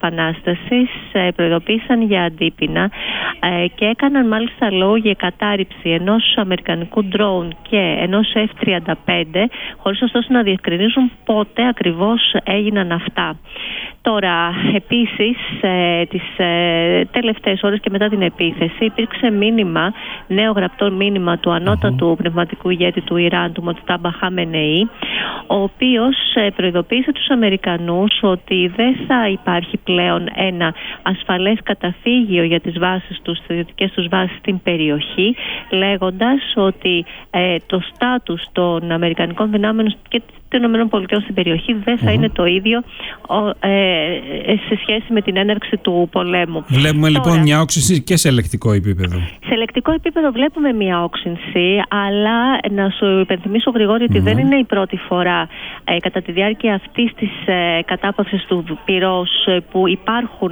Επανάστασης προειδοποίησαν για αντίπεινα και έκαναν μάλιστα λόγο για κατάρριψη ενός αμερικανικού ντρόουν και ενός F-35, χωρίς ωστόσο να διευκρινίζουν πότε ακριβώς έγιναν αυτά. Τώρα, επίσης, τις τελευταίες ώρες και μετά την επίθεση υπήρξε μήνυμα, νέο γραπτό μήνυμα του ανώτατου πνευματικού ηγέτη του Ιράν, του Μοτζτάμπα Χαμενεή, ο οποίος προειδοποίησε τους Αμερικανούς ότι δεν θα υπάρχει πλέον ένα ασφαλές καταφύγιο για τις βάσεις τους, τις στρατιωτικές τους βάσεις στην περιοχή, λέγοντας ότι το στάτους των Αμερικανικών δυνάμεων και των ΗΠΑ στην περιοχή δεν θα είναι το ίδιο σε σχέση με την έναρξη του πολέμου. Βλέπουμε λοιπόν μια όξυνση και σε ελεκτικό επίπεδο. Σε ελεκτικό επίπεδο βλέπουμε μια όξυνση, αλλά να σου υπενθυμίσω, Γρηγόρη, ότι δεν είναι η πρώτη φορά κατά τη διάρκεια αυτής της κατάπαυσης του πυρός που υπάρχουν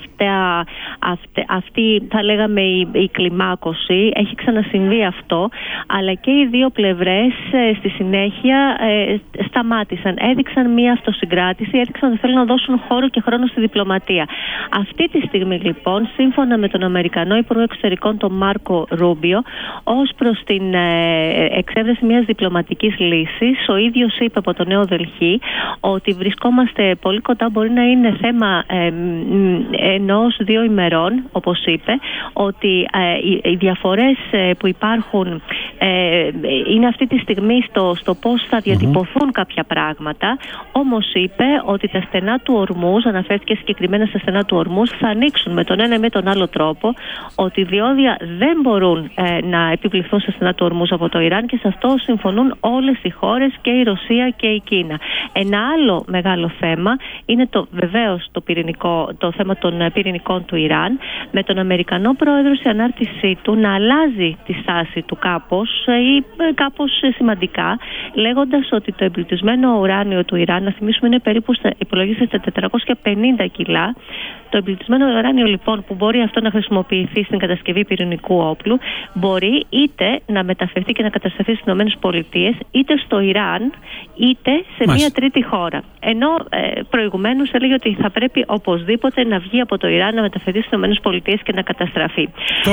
αυτή θα λέγαμε η κλιμάκωση. Έχει ξανασυμβεί αυτό, αλλά και οι δύο πλευρές στη συνέχεια σταμάτησαν, έδειξαν μία αυτοσυγκράτηση, έδειξαν ότι θέλουν να δώσουν χώρο και χρόνο στη διπλωματία. Αυτή τη στιγμή λοιπόν, σύμφωνα με τον Αμερικανό Υπουργό Εξωτερικών, τον Μάρκο Ρούμπιο, ως προς την εξέβρεση μιας διπλωματικής λύσης, ο ίδιος είπε από το Νέο Δελχή ότι βρισκόμαστε πολύ κοντά, μπορεί να είναι θέμα 1-2 ημερών, όπως είπε, ότι οι διαφορές που υπάρχουν είναι αυτή τη στιγμή στο πώς θα διατυπωθούν κάποια πράγματα. Όμως είπε ότι τα στενά του Ορμούζ, αναφέρθηκε συγκεκριμένα στα στενά του Ορμούζ, θα ανοίξουν με τον ένα ή με τον άλλο τρόπο, ότι οι διόδια δεν μπορούν να επιβληθούν στα στενά του Ορμούζ από το Ιράν και σε αυτό συμφωνούν όλες οι χώρες, και η Ρωσία και η Κίνα. Ένα άλλο μεγάλο θέμα είναι βεβαίως το θέμα των πυρηνικών του Ιράν, με τον Αμερικανό πρόεδρο σε ανάρτησή του να αλλάζει τη στάση του κάπως σημαντικά, λέγοντας ότι το εμπλουτισμένο ουράνιο του Ιράν, να θυμίσουμε, είναι περίπου υπολογίζεται στα 450 κιλά. Το εμπλουτισμένο ουράνιο λοιπόν που μπορεί αυτό να χρησιμοποιηθεί στην κατασκευή πυρηνικού όπλου, μπορεί είτε να μεταφερθεί και να κατασταθεί στις ΗΠΑ, είτε στο Ιράν, είτε σε μια τρίτη χώρα. Ενώ προηγουμένως έλεγε ότι θα πρέπει οπωσδήποτε να βγει από το Ιράν, να μεταφερθεί στις ΗΠΑ και να καταστραφεί.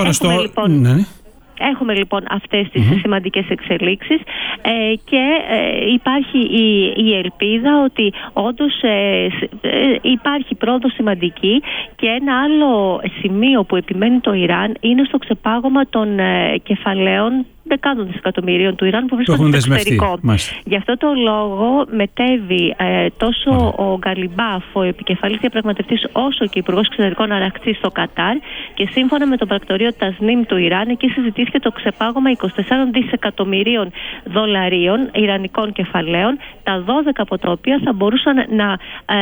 Έχουμε λοιπόν αυτές τις σημαντικές εξελίξεις και υπάρχει η ελπίδα ότι όντως υπάρχει πρόοδος σημαντική, και ένα άλλο σημείο που επιμένει το Ιράν είναι στο ξεπάγωμα των κεφαλαίων δεκάδων δισεκατομμυρίων του Ιράν που βρίσκονται στο εξωτερικό. Γι' αυτό το λόγο μετέβη τόσο ο Γκαλιμπάφ, ο επικεφαλής διαπραγματευτής, όσο και ο Υπουργός Εξωτερικών Αραχτσί στο Κατάρ, και σύμφωνα με το πρακτορείο Τασνίμ του Ιράν, εκεί συζητήθηκε το ξεπάγωμα 24 δισεκατομμυρίων δολαρίων ιρανικών κεφαλαίων, τα 12 από τα οποία θα μπορούσαν να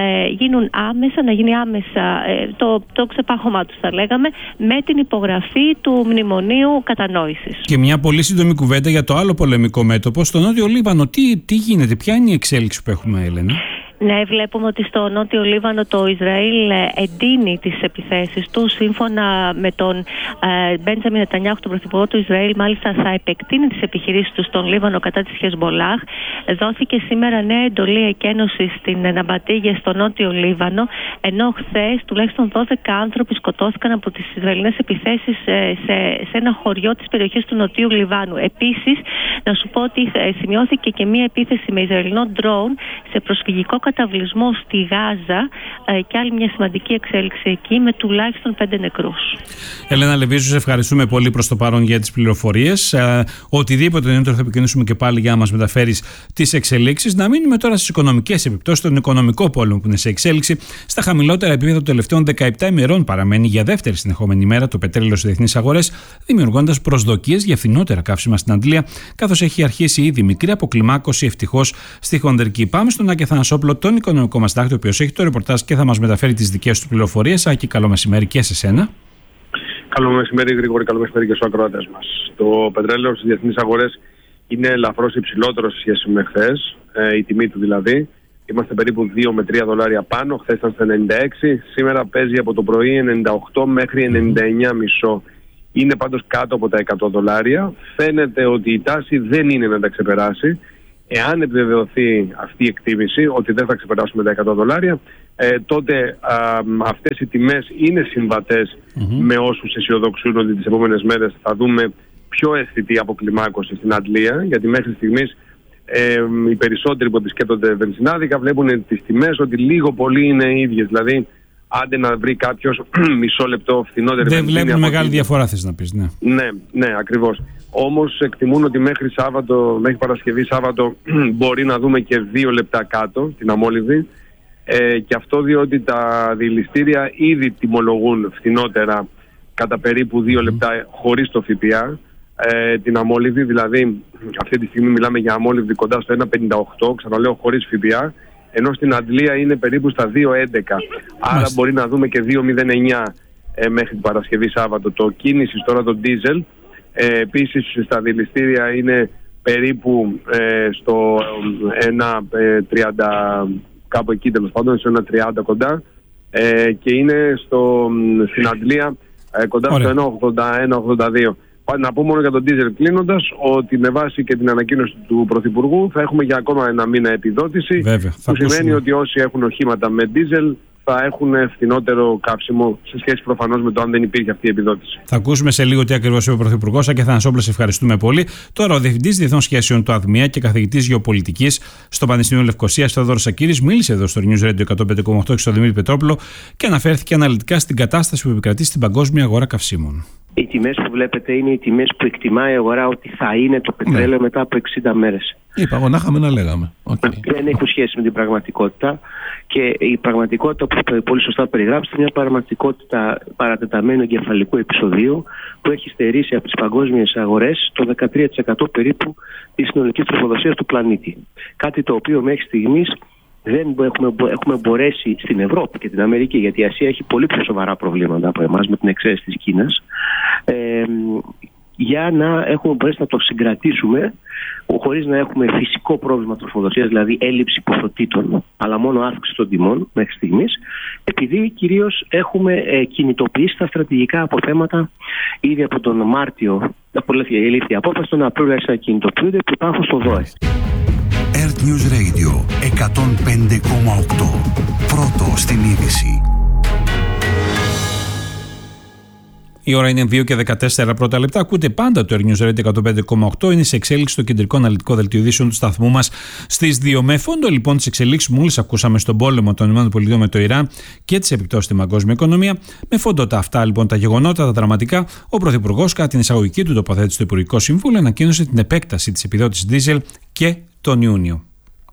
γίνει άμεσα το ξεπάγωμά τους, θα λέγαμε, με την υπογραφή του Μνημονίου Κατανόησης. Και μια πολύ σύντομη κουβέντα για το άλλο πολεμικό μέτωπο, στο Νότιο Λίβανο. Τι γίνεται, ποια είναι η εξέλιξη που έχουμε, Έλενα? Ναι, βλέπουμε ότι στο Νότιο Λίβανο το Ισραήλ εντείνει τις επιθέσεις του. Σύμφωνα με τον Μπέντζαμιν Νετανιάχου, τον πρωθυπουργό του Ισραήλ, μάλιστα θα επεκτείνει τις επιχειρήσεις του στον Λίβανο κατά της Χεσμολάχ. Δόθηκε σήμερα νέα εντολή εκένωσης στην Ναμπατίγια στο Νότιο Λίβανο, ενώ χθες τουλάχιστον 12 άνθρωποι σκοτώθηκαν από τις Ισραηλινές επιθέσεις σε ένα χωριό της περιοχής του Νοτιού Λιβάνου. Επίσης, να σου πω ότι σημειώθηκε και μία επίθεση με Ισραηλινό ντρόουν σε προσφυγικό καταβλισμό στη Γάζα, και άλλη μια σημαντική εξέλιξη εκεί, με τουλάχιστον 5 νεκρούς. Έλενα Λεβίζου, σε ευχαριστούμε πολύ προς το παρόν για τις πληροφορίες. Οτιδήποτε νεότερο θα επικοινωνήσουμε και πάλι για να μας μεταφέρεις τις εξελίξεις. Να μείνουμε τώρα στις οικονομικές επιπτώσεις, τον οικονομικό πόλεμο που είναι σε εξέλιξη. Στα χαμηλότερα επίπεδα των τελευταίων 17 ημερών παραμένει για δεύτερη συνεχόμενη μέρα το πετρέλαιο στις διεθνείς αγορές, δημιουργώντας προσδοκίες για φθηνότερα καύσιμα στην Αντλία, καθώς έχει αρχίσει ήδη μικρή αποκλιμάκωση ευτυχώς στη χονδρική. Πάμε στον Άκη Αθανασόπουλο, τον οικονομικό μας τάκτη, ο οποίος έχει το ρεπορτάζ και θα μας μεταφέρει τις δικές του πληροφορίες. Άκη, καλό μεσημέρι και σε σένα. Καλό μεσημέρι, Γρηγόρη, καλό μεσημέρι και στους ακροατές μας. Το πετρέλαιο στις διεθνείς αγορές είναι ελαφρώς υψηλότερο σε σχέση με χθες, η τιμή του δηλαδή. Είμαστε περίπου 2 με 3 δολάρια πάνω, χθες ήταν στα 96, σήμερα παίζει από το πρωί 98 μέχρι 99,5. Είναι πάντως κάτω από τα 100 δολάρια. Φαίνεται ότι η τάση δεν είναι να τα ξεπεράσει. Εάν επιβεβαιωθεί αυτή η εκτίμηση ότι δεν θα ξεπεράσουμε τα 100 δολάρια, τότε αυτές οι τιμές είναι συμβατές με όσους αισιοδοξούν ότι τις επόμενες μέρες θα δούμε πιο αισθητή αποκλιμάκωση στην αντλία, γιατί μέχρι στιγμής οι περισσότεροι που επισκέπτονται βενζινάδικα βλέπουν τις τιμές ότι λίγο πολύ είναι ίδιες. Δηλαδή, άντε να βρει κάποιος μισό λεπτό φθηνότερη βενζίνη. Δεν βλέπουν μεγάλη διαφορά, θες να πεις, ναι. Ναι, ακριβώς. Όμως εκτιμούν ότι μέχρι Παρασκευή Σάββατο μπορεί να δούμε και 2 λεπτά κάτω την αμόλυβδη. Και αυτό διότι τα διελιστήρια ήδη τιμολογούν φθηνότερα κατά περίπου 2 λεπτά χωρίς το ΦΠΑ την αμόλυβδη. Δηλαδή αυτή τη στιγμή μιλάμε για αμόλυβδη κοντά στο 1,58, ξαναλέω χωρίς ΦΠΑ, ενώ στην αντλία είναι περίπου στα 2,11. Άρα μπορεί να δούμε και 2,09 μέχρι την Παρασκευή Σάββατο. Το κίνησης τώρα το ντίζελ επίσης στα διελιστήρια είναι περίπου στο 1,30, κάπου εκεί τέλος πάντων, σε 1,30 κοντά, και είναι στην αντλία κοντά στο 1,81-1,82. Να πω μόνο για τον ντίζελ κλείνοντας ότι με βάση και την ανακοίνωση του Πρωθυπουργού θα έχουμε για ακόμα 1 μήνα επιδότηση. Βέβαια, που σημαίνει ότι όσοι έχουν οχήματα με ντίζελ θα έχουν φθηνότερο καύσιμο σε σχέση προφανώς με το αν δεν υπήρχε αυτή η επιδότηση. Θα ακούσουμε σε λίγο τι ακριβώς είπε ο Πρωθυπουργός. Και Αθανασόπουλε, ευχαριστούμε πολύ. Τώρα, ο Διευθυντής Διεθνών Σχέσεων του ΑΔΜΙΑ και καθηγητής Γεωπολιτικής στο Πανεπιστήμιο Λευκωσίας, Θεόδωρος Σακύρης, μίλησε εδώ στο News Radio 105,8 και στο Δημήτρη Πετρόπουλο και αναφέρθηκε αναλυτικά στην κατάσταση που επικρατεί στην παγκόσμια αγορά καυσίμων. Οι τιμές που βλέπετε είναι οι τιμές που εκτιμάει η αγορά ότι θα είναι το πετρέλαιο μετά από 60 μέρες. Είπα εγώ να είχαμε να λέγαμε. Δεν έχουν σχέση με την πραγματικότητα. Και η πραγματικότητα, όπως πολύ σωστά περιγράψετε, είναι μια πραγματικότητα παρατεταμένου εγκεφαλικού επεισοδίου που έχει στερήσει από τις παγκόσμιες αγορές το 13% περίπου της συνολικής τροφοδοσίας του πλανήτη. Κάτι το οποίο μέχρι στιγμής δεν έχουμε μπορέσει στην Ευρώπη και την Αμερική, γιατί η Ασία έχει πολύ πιο σοβαρά προβλήματα από εμάς, με την εξαίρεση της Κίνας, για να έχουμε μπορέσει να το συγκρατήσουμε χωρίς να έχουμε φυσικό πρόβλημα τροφοδοσίας, δηλαδή έλλειψη ποσοτήτων, αλλά μόνο αύξηση των τιμών μέχρι στιγμής, επειδή κυρίως έχουμε κινητοποιήσει τα στρατηγικά αποθέματα ήδη από τον Μάρτιο. Ελήφθη η απόφαση, τον Απρίλιο άρχισαν να κινητοποιούνται που υπάρχουν στο ΔΟΕ. Earth News Radio 105,8. Πρώτο στην είδηση. Η ώρα είναι 2 και 14 πρώτα λεπτά. Ακούτε πάντα το Earth News Radio 105,8. Είναι σε εξέλιξη το κεντρικό αναλυτικό δελτίο ειδήσεων του σταθμού μας στις 2. Με φόντο λοιπόν τις εξελίξεις που μόλις ακούσαμε στον πόλεμο των ΗΠΑ με το Ιράν και τις επιπτώσεις στην παγκόσμια οικονομία, με φόντο αυτά λοιπόν τα γεγονότα, τα δραματικά, ο Πρωθυπουργός κατά την εισαγωγική του τοποθέτηση στο Υπουργικό Συμβούλιο ανακοίνωσε την επέκταση της επιδότησης δίζελ και τον Ιούνιο.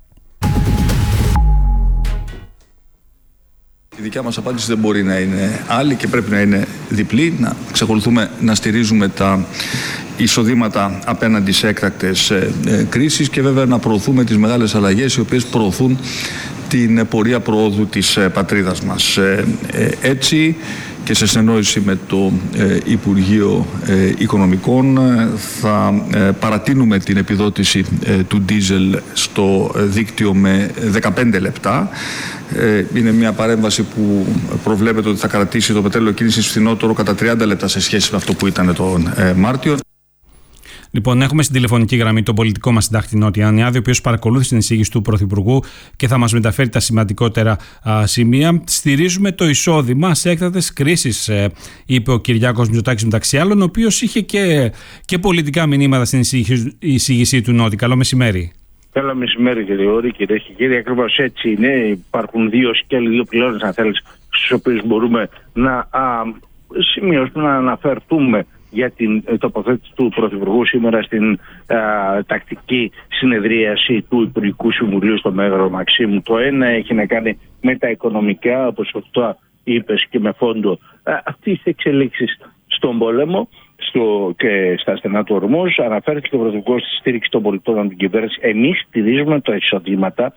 Η δικιά μας απάντηση δεν μπορεί να είναι άλλη και πρέπει να είναι διπλή. Να εξακολουθούμε να στηρίζουμε τα εισοδήματα απέναντι σε έκτακτες κρίσεις και βέβαια να προωθούμε τις μεγάλες αλλαγές οι οποίες προωθούν την πορεία προόδου της πατρίδας μας. Έτσι και σε συνεννόηση με το Υπουργείο Οικονομικών θα παρατείνουμε την επιδότηση του ντίζελ στο δίκτυο με 15 λεπτά. Είναι μια παρέμβαση που προβλέπεται ότι θα κρατήσει το πετρέλαιο κίνησης φθηνότερο κατά 30 λεπτά σε σχέση με αυτό που ήταν τον Μάρτιο. Λοιπόν, έχουμε στην τηλεφωνική γραμμή τον πολιτικό μας συντάκτη Νότι Ανιάδη, ο οποίος παρακολούθησε την εισήγηση του Πρωθυπουργού και θα μας μεταφέρει τα σημαντικότερα σημεία. Στηρίζουμε το εισόδημα σε έκτακτες κρίσεις, είπε ο Κυριάκος Μητσοτάκης μεταξύ άλλων, ο οποίος είχε και πολιτικά μηνύματα στην εισήγησή του Νότι. Καλό μεσημέρι. Καλό μεσημέρι κύριε Όρη, κυρίες και κύριοι. Ακριβώς έτσι είναι. Υπάρχουν δύο σκέλη, δύο πυλώνες αν θέλεις, στους οποίους μπορούμε να σημειώσουμε, να αναφερθούμε για την τοποθέτηση του Πρωθυπουργού σήμερα στην τακτική συνεδρίαση του Υπουργικού Συμβουλίου στο Μέγαρο Μαξίμου. Το ένα έχει να κάνει με τα οικονομικά, όπως αυτό είπες, και με φόντο αυτής της εξελίξης στον πόλεμο και στα στενά του ορμούς. Αναφέρθηκε ο Πρωθυπουργός στη στήριξη των πολιτών από την κυβέρνηση. Εμείς στηρίζουμε τα εισοδήματα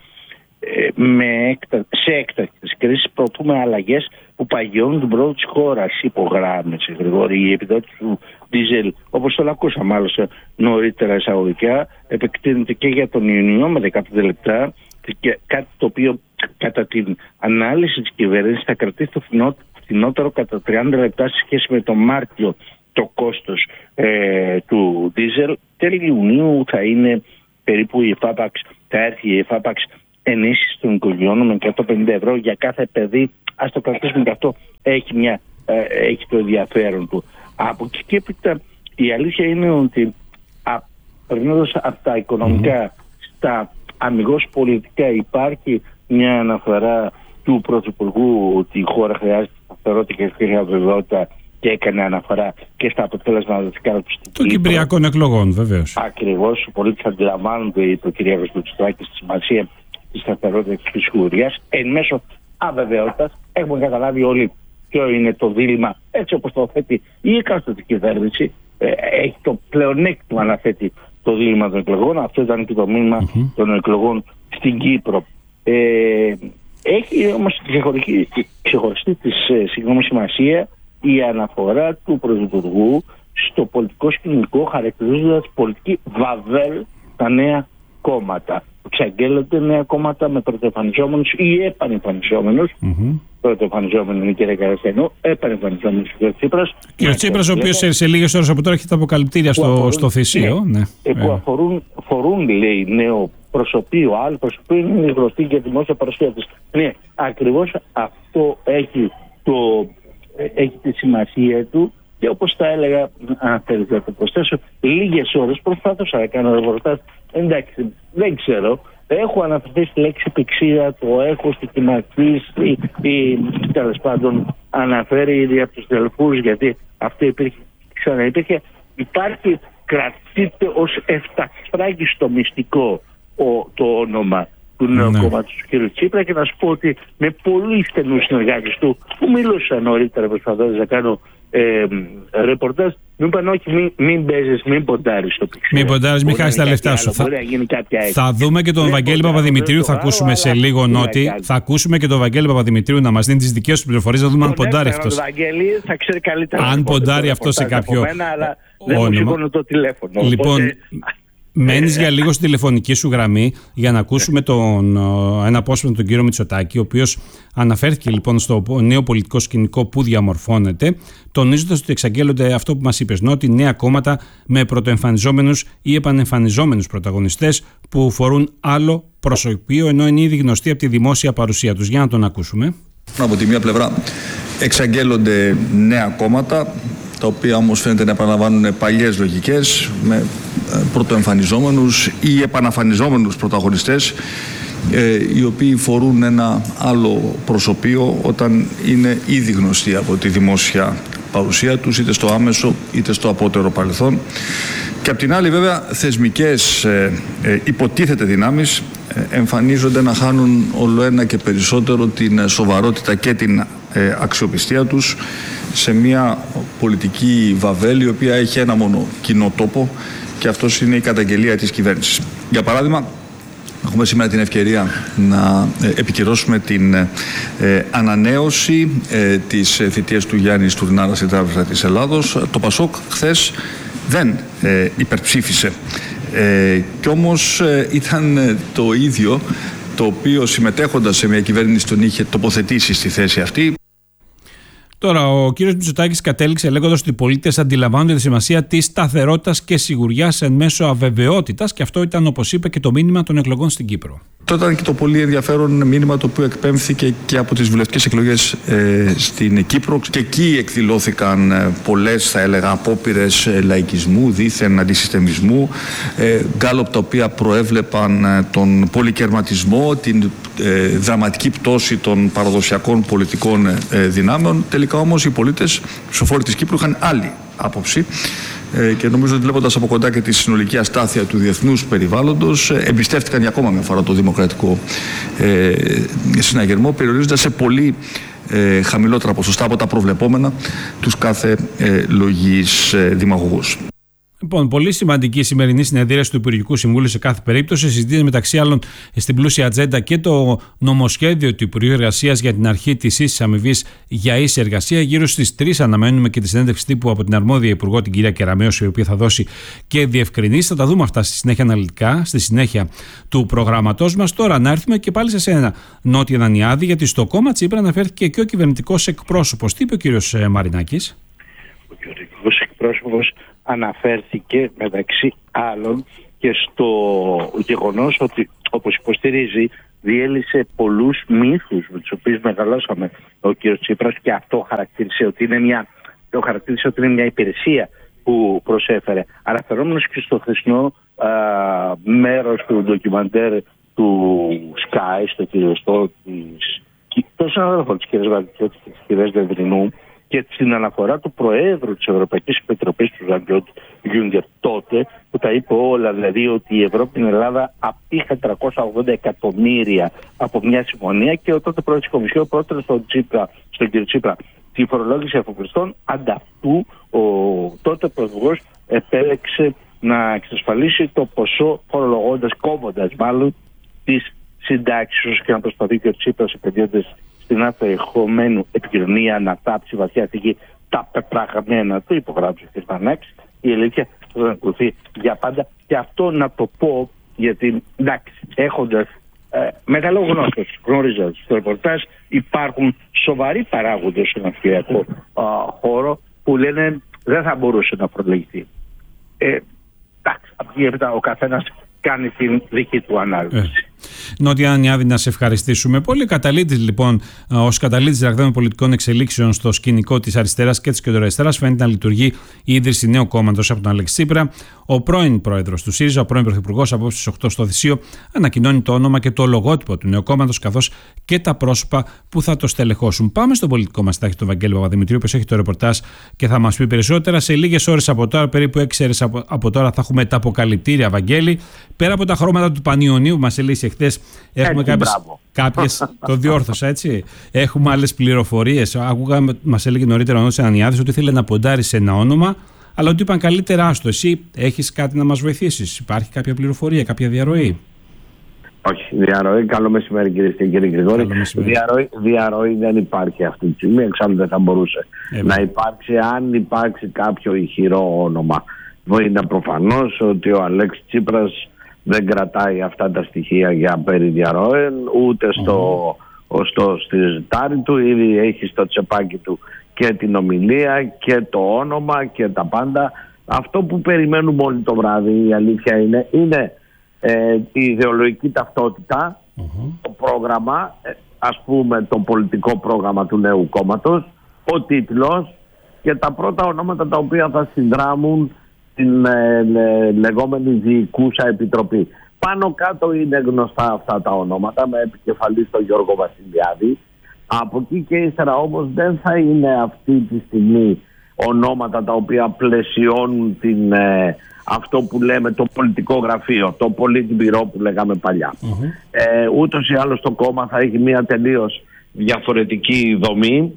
σε έκτακτες κρίσεις, προωθούμε αλλαγές που παγιώνουν την πρόοδο της χώρας. Υπογράμμιση, Γρηγόρη, η επιδότηση του ντίζελ, όπως το ακούσαμε άλλωστε νωρίτερα εισαγωγικά, επεκτείνεται και για τον Ιουνιό με 15 λεπτά, και κάτι το οποίο κατά την ανάλυση της κυβέρνησης θα κρατήσει το φθηνότερο κατά 30 λεπτά σε σχέση με τον Μάρτιο το κόστος του ντίζελ. Τέλη Ιουνίου θα είναι περίπου η εφάπαξ, θα έρθει η εφάπαξ ενίσχυση των οικογενειών με 150 ευρώ για κάθε παιδί. Ας το κρατήσουμε και αυτό έχει το ενδιαφέρον του. Από εκεί και έπειτα η αλήθεια είναι ότι περνώντας από τα οικονομικά στα αμιγώς πολιτικά, υπάρχει μια αναφορά του Πρωθυπουργού ότι η χώρα χρειάζεται σταθερότητα και αβεβαιότητα, και έκανε αναφορά και στα αποτελέσματα των κυπριακών εκλογών, βεβαίως. Ακριβώς, οι πολίτες αντιλαμβάνονται, είπε ο κ. Μητσοτάκης, τη σημασία της σταθερότητας και της σιγουριάς εν μέσω αβεβαιότητας. Έχουμε καταλάβει όλοι ποιο είναι το δίλημμα, έτσι όπως το θέτει η εκάστοτε κυβέρνηση. Έχει το πλεονέκτημα να θέτει το δίλημμα των εκλογών. Αυτό ήταν και το μήνυμα των εκλογών στην Κύπρο. Έχει όμως ξεχωριστή της σημασία η αναφορά του Πρωθυπουργού στο πολιτικό σκηνικό, χαρακτηρίζοντας πολιτική βαβέλ τα νέα κόμματα. Εξαγγέλλονται νέα κόμματα με πρωτοεμφανιζόμενους ή επανεμφανιζόμενους. Πρωτοεμφανιζόμενοι είναι η κυρία Καραστιανού, επανεμφανιζόμενους ο κ. Τσίπρας. Και ο Τσίπρας, ο οποίος σε λίγες ώρες από τώρα έχει τα αποκαλυπτήρια στο Θησίο. Που αφορούν, λέει, νέο προσωπείο, άλλο προσωπείο, είναι γνωστή και δημόσια παρουσία της. Ναι, ακριβώς αυτό έχει τη σημασία του, και όπως τα έλεγα, αν θέλετε να το προσθέσω, λίγες ώρες προσπάθησα να κάνω ρεπορτάζ. Εντάξει, δεν ξέρω. Έχω αναφερθεί στη λέξη πηξίδα, το έχω στοιχηματίσει ή τέλος πάντων αναφέρει ήδη από τους τελφούς, γιατί αυτό υπήρχε, ξαναυπήρχε. Υπάρχει, κρατείται ως εφταξφράγιστο μυστικό το όνομα του νέου κόμματος του κ. Τσίπρα, και να σου πω ότι με πολλοί στενούς συνεργάτες του που μιλούσα νωρίτερα προσπαθώντας να κάνω ρεπορτάζ, μου είπαν όχι, μην παίζεις, μην ποντάρεις το πηξίδα. Μην ποντάρεις, μην χάσεις τα λεφτά σου. Θα δούμε και τον Βαγγέλη Παπαδημητρίου, θα ακούσουμε σε λίγο Νότι. Θα ακούσουμε και τον Βαγγέλη Παπαδημητρίου να μας δίνει τις δικές του πληροφορίες, να δούμε αν ποντάρει αυτός. Θα ξέρει καλύτερα. Αν ποντάρει αυτό σε κάποιο όνομα. Το τηλέφωνο. Λοιπόν, μένεις για λίγο στη τηλεφωνική σου γραμμή για να ακούσουμε ένα απόσπασμα τον κύριο Μητσοτάκη, ο οποίος αναφέρθηκε λοιπόν στο νέο πολιτικό σκηνικό που διαμορφώνεται, τονίζοντας ότι εξαγγέλλονται αυτό που μας είπες, ότι νέα κόμματα με πρωτοεμφανιζόμενους ή επανεμφανιζόμενους πρωταγωνιστές που φορούν άλλο προσωπείο, ενώ είναι ήδη γνωστοί από τη δημόσια παρουσία τους. Για να τον ακούσουμε. Από τη μία πλευρά εξαγγέλλονται νέα κόμματα, τα οποία όμως φαίνεται να επαναλαμβάνουν παλιές λογικές, με πρωτοεμφανιζόμενους ή επαναφανιζόμενους πρωταγωνιστές, οι οποίοι φορούν ένα άλλο προσωπείο όταν είναι ήδη γνωστοί από τη δημόσια παρουσία τους, είτε στο άμεσο είτε στο απότερο παρελθόν. Και απ' την άλλη βέβαια θεσμικές υποτίθεται δυνάμεις εμφανίζονται να χάνουν όλο ένα και περισσότερο την σοβαρότητα και την αξιοπιστία τους σε μια πολιτική βαβέλη, η οποία έχει ένα μόνο κοινό τόπο, και αυτός είναι η καταγγελία της κυβέρνησης. Για παράδειγμα, έχουμε σήμερα την ευκαιρία να επικυρώσουμε την ανανέωση της θητείας του Γιάννη Στουρνάρα στην Τράπεζα της Ελλάδος. Το ΠΑΣΟΚ χθες δεν υπερψήφισε, κι όμως ήταν το ίδιο το οποίο, συμμετέχοντας σε μια κυβέρνηση, τον είχε τοποθετήσει στη θέση αυτή. Τώρα, ο κύριος Μητσοτάκης κατέληξε λέγοντας ότι οι πολίτες αντιλαμβάνονται τη σημασία της σταθερότητας και σιγουριάς εν μέσω αβεβαιότητας, και αυτό ήταν, όπως είπε, και το μήνυμα των εκλογών στην Κύπρο. Αυτό ήταν και το πολύ ενδιαφέρον μήνυμα το οποίο εκπέμφθηκε και από τις βουλευτικές εκλογές στην Κύπρο, και εκεί εκδηλώθηκαν πολλές, θα έλεγα, απόπειρες λαϊκισμού, δήθεν αντισυστεμισμού, γκάλοπ τα οποία προέβλεπαν τον πολυκερματισμό, την δραματική πτώση των παραδοσιακών πολιτικών δυνάμεων. Τελικά όμως οι πολίτες, ψηφοφόροι της Κύπρου, είχαν άλλη άποψη, και νομίζω ότι, βλέποντας από κοντά και τη συνολική αστάθεια του διεθνούς περιβάλλοντος, εμπιστεύτηκαν για ακόμα μια φορά το δημοκρατικό συναγερμό, περιορίζοντας σε πολύ χαμηλότερα ποσοστά από τα προβλεπόμενα τους κάθε λογής δημαγωγούς. Λοιπόν, πολύ σημαντική η σημερινή συνεδρίαση του Υπουργικού Συμβούλου σε κάθε περίπτωση. Συζητείται μεταξύ άλλων στην πλούσια ατζέντα και το νομοσχέδιο του Υπουργείου Εργασίας για την αρχή της ίσης αμοιβής για ίση εργασία. Γύρω στις 3 αναμένουμε και τη συνέντευξη τύπου από την αρμόδια Υπουργό, την κυρία Κεραμέως, η οποία θα δώσει και διευκρινήσεις. Θα τα δούμε αυτά στη συνέχεια αναλυτικά, στη συνέχεια του προγράμματός μας. Τώρα να έρθουμε και πάλι σε σένα, Νότια Δανιάδη, γιατί στο κόμμα Τσίπρα αναφέρθηκε και ο κυβερνητικός εκπρόσωπος. Τι είπε ο κύριος Μαρινάκης? Ο κυβερνητικός εκπρόσωπος αναφέρθηκε μεταξύ άλλων και στο γεγονός ότι, όπως υποστηρίζει, διέλυσε πολλούς μύθους με τους οποίους μεγαλώσαμε ο κ. Τσίπρας, και αυτό χαρακτήρισε ότι είναι μια υπηρεσία που προσέφερε. Αναφερόμενος και στο χθεσινό μέρος του ντοκιμαντέρ του Sky, στο κυριοστό των συναδέλφων της κ. Βαρικιώτη και της κ. Δεδρινού, και στην αναφορά του Προέδρου της Ευρωπαϊκής Επιτροπής του Ζαν-Κλοντ Γιούγκερ τότε, που τα είπε όλα, δηλαδή ότι η Ευρώπη την Ελλάδα απήχε 380 εκατομμύρια από μια συμφωνία, και ο τότε Πρόεδρος της Κομισιόν πρότεινε στον κ. Τσίπρα τη φορολόγηση αφοπλιστών. Ανταυτού ο τότε Πρωθυπουργός επέλεξε να εξασφαλίσει το ποσό φορολογώντας, κόβοντας μάλλον τις συντάξεις, και να προσπαθεί και ο Τσίπρας, επενδύοντας στην απερχομένου επικοινωνία, να τάψει βαθιά θήκη τα πεπραγμένα του, υπογράψει και Πανάξ. Η αλήθεια θα ακολουθεί για πάντα. Και αυτό να το πω, γιατί εντάξει, έχοντας μεγαλογνώστες, γνωρίζοντας το ρεπορτάζ, υπάρχουν σοβαροί παράγοντες στον αυστριακό χώρο που λένε δεν θα μπορούσε να προλεγηθεί. Εντάξει, από εκεί έπειτα ο καθένας κάνει την δική του ανάλυση. Νότια Νιάδη, να σε ευχαριστήσουμε πολύ. Καταλήτης, λοιπόν, ως καταλήτης ραγδαίων πολιτικών εξελίξεων στο σκηνικό της αριστεράς και της κεντροαριστεράς, φαίνεται να λειτουργεί η ίδρυση νέου κόμματος από τον Αλέξη Τσίπρα. Ο πρώην πρόεδρος του ΣΥΡΙΖΑ, ο πρώην πρωθυπουργός, απόψε στις 8 στο Θησίο, ανακοινώνει το όνομα και το λογότυπο του νέου κόμματος, καθώς και τα πρόσωπα που θα το στελεχώσουν. Πάμε στον πολιτικό μας τάχτη, τον Βαγγέλη Παπαδημητρίου, που έχει το ρεπορτάζ και θα μας πει περισσότερα. Σε λίγες ώρες από τώρα, περίπου 6 ώρες από τώρα, θα έχουμε τα αποκαλυπτήρια, Βαγγέλη. Πέρα από τα χρώματα του Πανιωνίου που μας ελύσει εχθές, έχουμε κάποιες. Το διόρθωσα, έτσι. Έχουμε άλλες πληροφορίες. Ακούγαμε, μας έλεγε νωρίτερα ο Νότης Ανιάδης, ότι ήθελε να ποντάρει σε ένα όνομα, αλλά ότι είπαν καλύτερα άστο. Εσύ έχεις κάτι να μας βοηθήσεις? Υπάρχει κάποια πληροφορία, κάποια διαρροή? Όχι, διαρροή. Καλό μεσημέρι, κυρίες και κύριοι Γρηγόρη. Διαρροή δεν υπάρχει αυτή τη στιγμή. Εξάλλου δεν θα μπορούσε να υπάρξει. Αν υπάρξει κάποιο ηχηρό όνομα, είναι προφανώς ότι ο Αλέξης Τσίπρας δεν κρατάει αυτά τα στοιχεία για περί διαρροών, ούτε στη ζητάρι του. Ήδη έχει στο τσεπάκι του και την ομιλία και το όνομα και τα πάντα. Αυτό που περιμένουμε όλοι το βράδυ, η αλήθεια είναι η ιδεολογική ταυτότητα, το πρόγραμμα, ας πούμε το πολιτικό πρόγραμμα του νέου κόμματος, ο τίτλος και τα πρώτα ονόματα τα οποία θα συνδράμουν την λεγόμενη διοικούσα επιτροπή. Πάνω κάτω είναι γνωστά αυτά τα ονόματα, με επικεφαλή τον Γιώργο Βασιλιάδη. Από εκεί και ύστερα όμως δεν θα είναι αυτή τη στιγμή ονόματα τα οποία πλαισιώνουν αυτό που λέμε το πολιτικό γραφείο, το πολίτμπυρό που λέγαμε παλιά. Ούτως ή άλλως το κόμμα θα έχει μια τελείως διαφορετική δομή,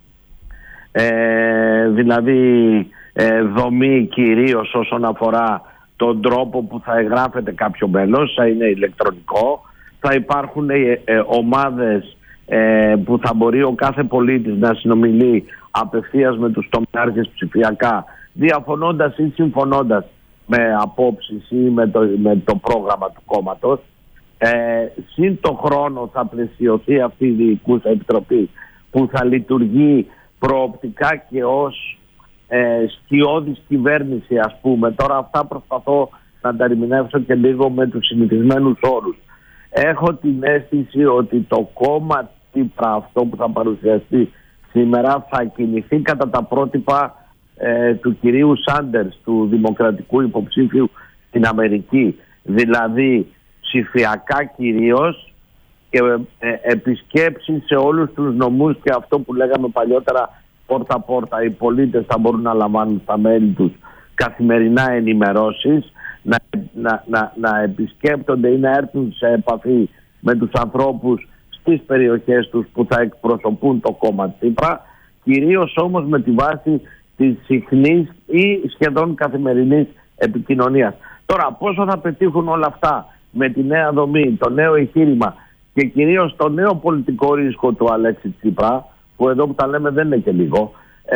δηλαδή δομή κυρίως όσον αφορά τον τρόπο που θα εγγράφεται κάποιο μέλος, θα είναι ηλεκτρονικό. Θα υπάρχουν ομάδες που θα μπορεί ο κάθε πολίτης να συνομιλεί απευθείας με τους τομεάρχες ψηφιακά, διαφωνώντας ή συμφωνώντας με απόψεις ή με το πρόγραμμα του κόμματος. Συν το χρόνο θα πλαισιωθεί αυτή η διοικούσα επιτροπή που θα λειτουργεί προοπτικά και ως σκιώδης κυβέρνηση, ας πούμε. Τώρα αυτά προσπαθώ να τα ερμηνεύσω και λίγο με τους συνηθισμένους όρους. Έχω την αίσθηση ότι το κόμμα Τσίπρα, αυτό που θα παρουσιαστεί σήμερα, θα κινηθεί κατά τα πρότυπα του κυρίου Σάντερς, του δημοκρατικού υποψήφιου στην Αμερική. Δηλαδή ψηφιακά κυρίως και επισκέψεις σε όλους τους νομούς και αυτό που λέγαμε παλιότερα πόρτα-πόρτα. Οι πολίτες θα μπορούν να λαμβάνουν στα μέλη τους καθημερινά ενημερώσεις, να επισκέπτονται ή να έρθουν σε επαφή με τους ανθρώπους στις περιοχές τους που θα εκπροσωπούν το κόμμα Τσίπρα, κυρίως όμως με τη βάση της συχνής ή σχεδόν καθημερινής επικοινωνίας. Τώρα, πόσο θα πετύχουν όλα αυτά με τη νέα δομή, το νέο εγχείρημα και κυρίως το νέο πολιτικό ρίσκο του Αλέξη Τσίπρα, που εδώ που τα λέμε δεν είναι και λίγο,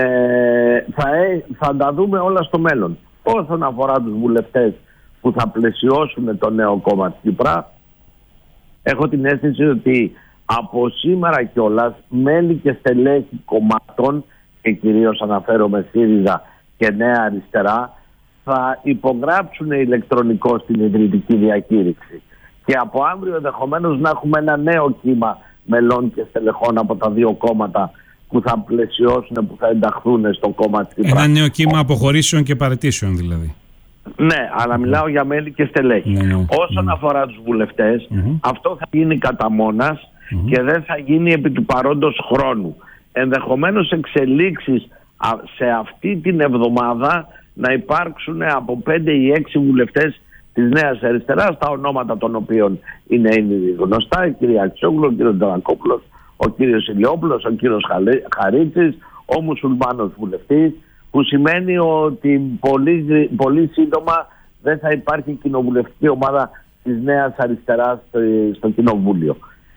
θα τα δούμε όλα στο μέλλον. Όσον αφορά τους βουλευτές που θα πλαισιώσουν το νέο κόμμα Τσίπρα, έχω την αίσθηση ότι από σήμερα κιόλας μέλη και στελέχη κομμάτων, και κυρίως αναφέρομαι ΣΥΡΙΖΑ και Νέα Αριστερά, θα υπογράψουν ηλεκτρονικό στην ιδρυτική διακήρυξη. Και από αύριο ενδεχομένως να έχουμε ένα νέο κύμα μελών και στελεχών από τα δύο κόμματα που θα πλαισιώσουν, που θα ενταχθούν στο κόμμα Τσίπρα. Ένα νέο κύμα αποχωρήσεων και παραιτήσεων δηλαδή. Ναι, αλλά μιλάω για μέλη και στελέχη. Όσον αφορά τους βουλευτές, αυτό θα γίνει κατά μόνας και δεν θα γίνει επί του παρόντος χρόνου. Ενδεχομένως εξελίξεις σε αυτή την εβδομάδα να υπάρξουν από 5 ή 6 βουλευτές της Νέας Αριστεράς, τα ονόματα των οποίων είναι ήδη γνωστά, η κυρία Αξιόγλου, ο κύριος Ντανακόπουλος, ο κύριος Ηλιόπουλος, ο κύριος Χαρίτσης, ο μουσουλμάνος βουλευτής, που σημαίνει ότι πολύ σύντομα δεν θα υπάρχει κοινοβουλευτική ομάδα της Νέας Αριστεράς στο Κοινοβούλιο.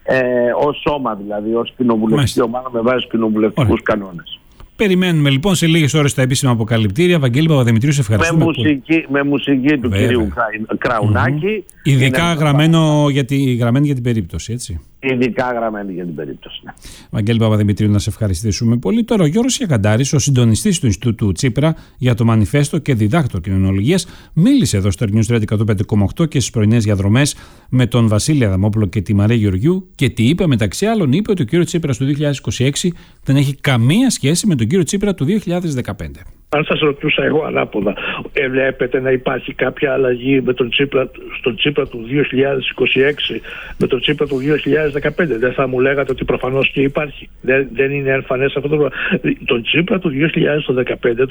Ως σώμα δηλαδή, ως κοινοβουλευτική ομάδα με βάση κοινοβουλευτικούς κανόνες. Περιμένουμε λοιπόν σε λίγες ώρες τα επίσημα αποκαλυπτήρια. Βαγγέλη Παπαδημητρίου, σε ευχαριστούμε. Με μουσική του κυρίου Κραουνάκη. Ειδικά γραμμένη για την περίπτωση, έτσι. Ειδικά γραμμένη για την περίπτωση. Ναι. Βαγγέλη Παπαδημητρίου, να σε ευχαριστήσουμε πολύ. Τώρα ο Γιώργος Ιακαντάρης, ο συντονιστής του Ινστιτούτου Τσίπρα για το Μανιφέστο και διδάκτορ κοινωνιολογίας, μίλησε εδώ στο News Radio 105,8 και στις πρωινές διαδρομές με τον Βασίλη Αδαμόπουλο και τη Μαρία Γεωργιού. Και τι είπε, μεταξύ άλλων, είπε ότι ο κύριος Τσίπρας του 2026 δεν έχει καμία σχέση με τον κύριο Τσίπρα του 2015. Αν σας ρωτούσα εγώ ανάποδα, βλέπετε να υπάρχει κάποια αλλαγή με τον Τσίπρα του 2026 με τον Τσίπρα του 2015? Δεν θα μου λέγατε ότι προφανώς και υπάρχει? Δεν είναι εμφανές αυτό το πράγμα? Τον Τσίπρα του 2015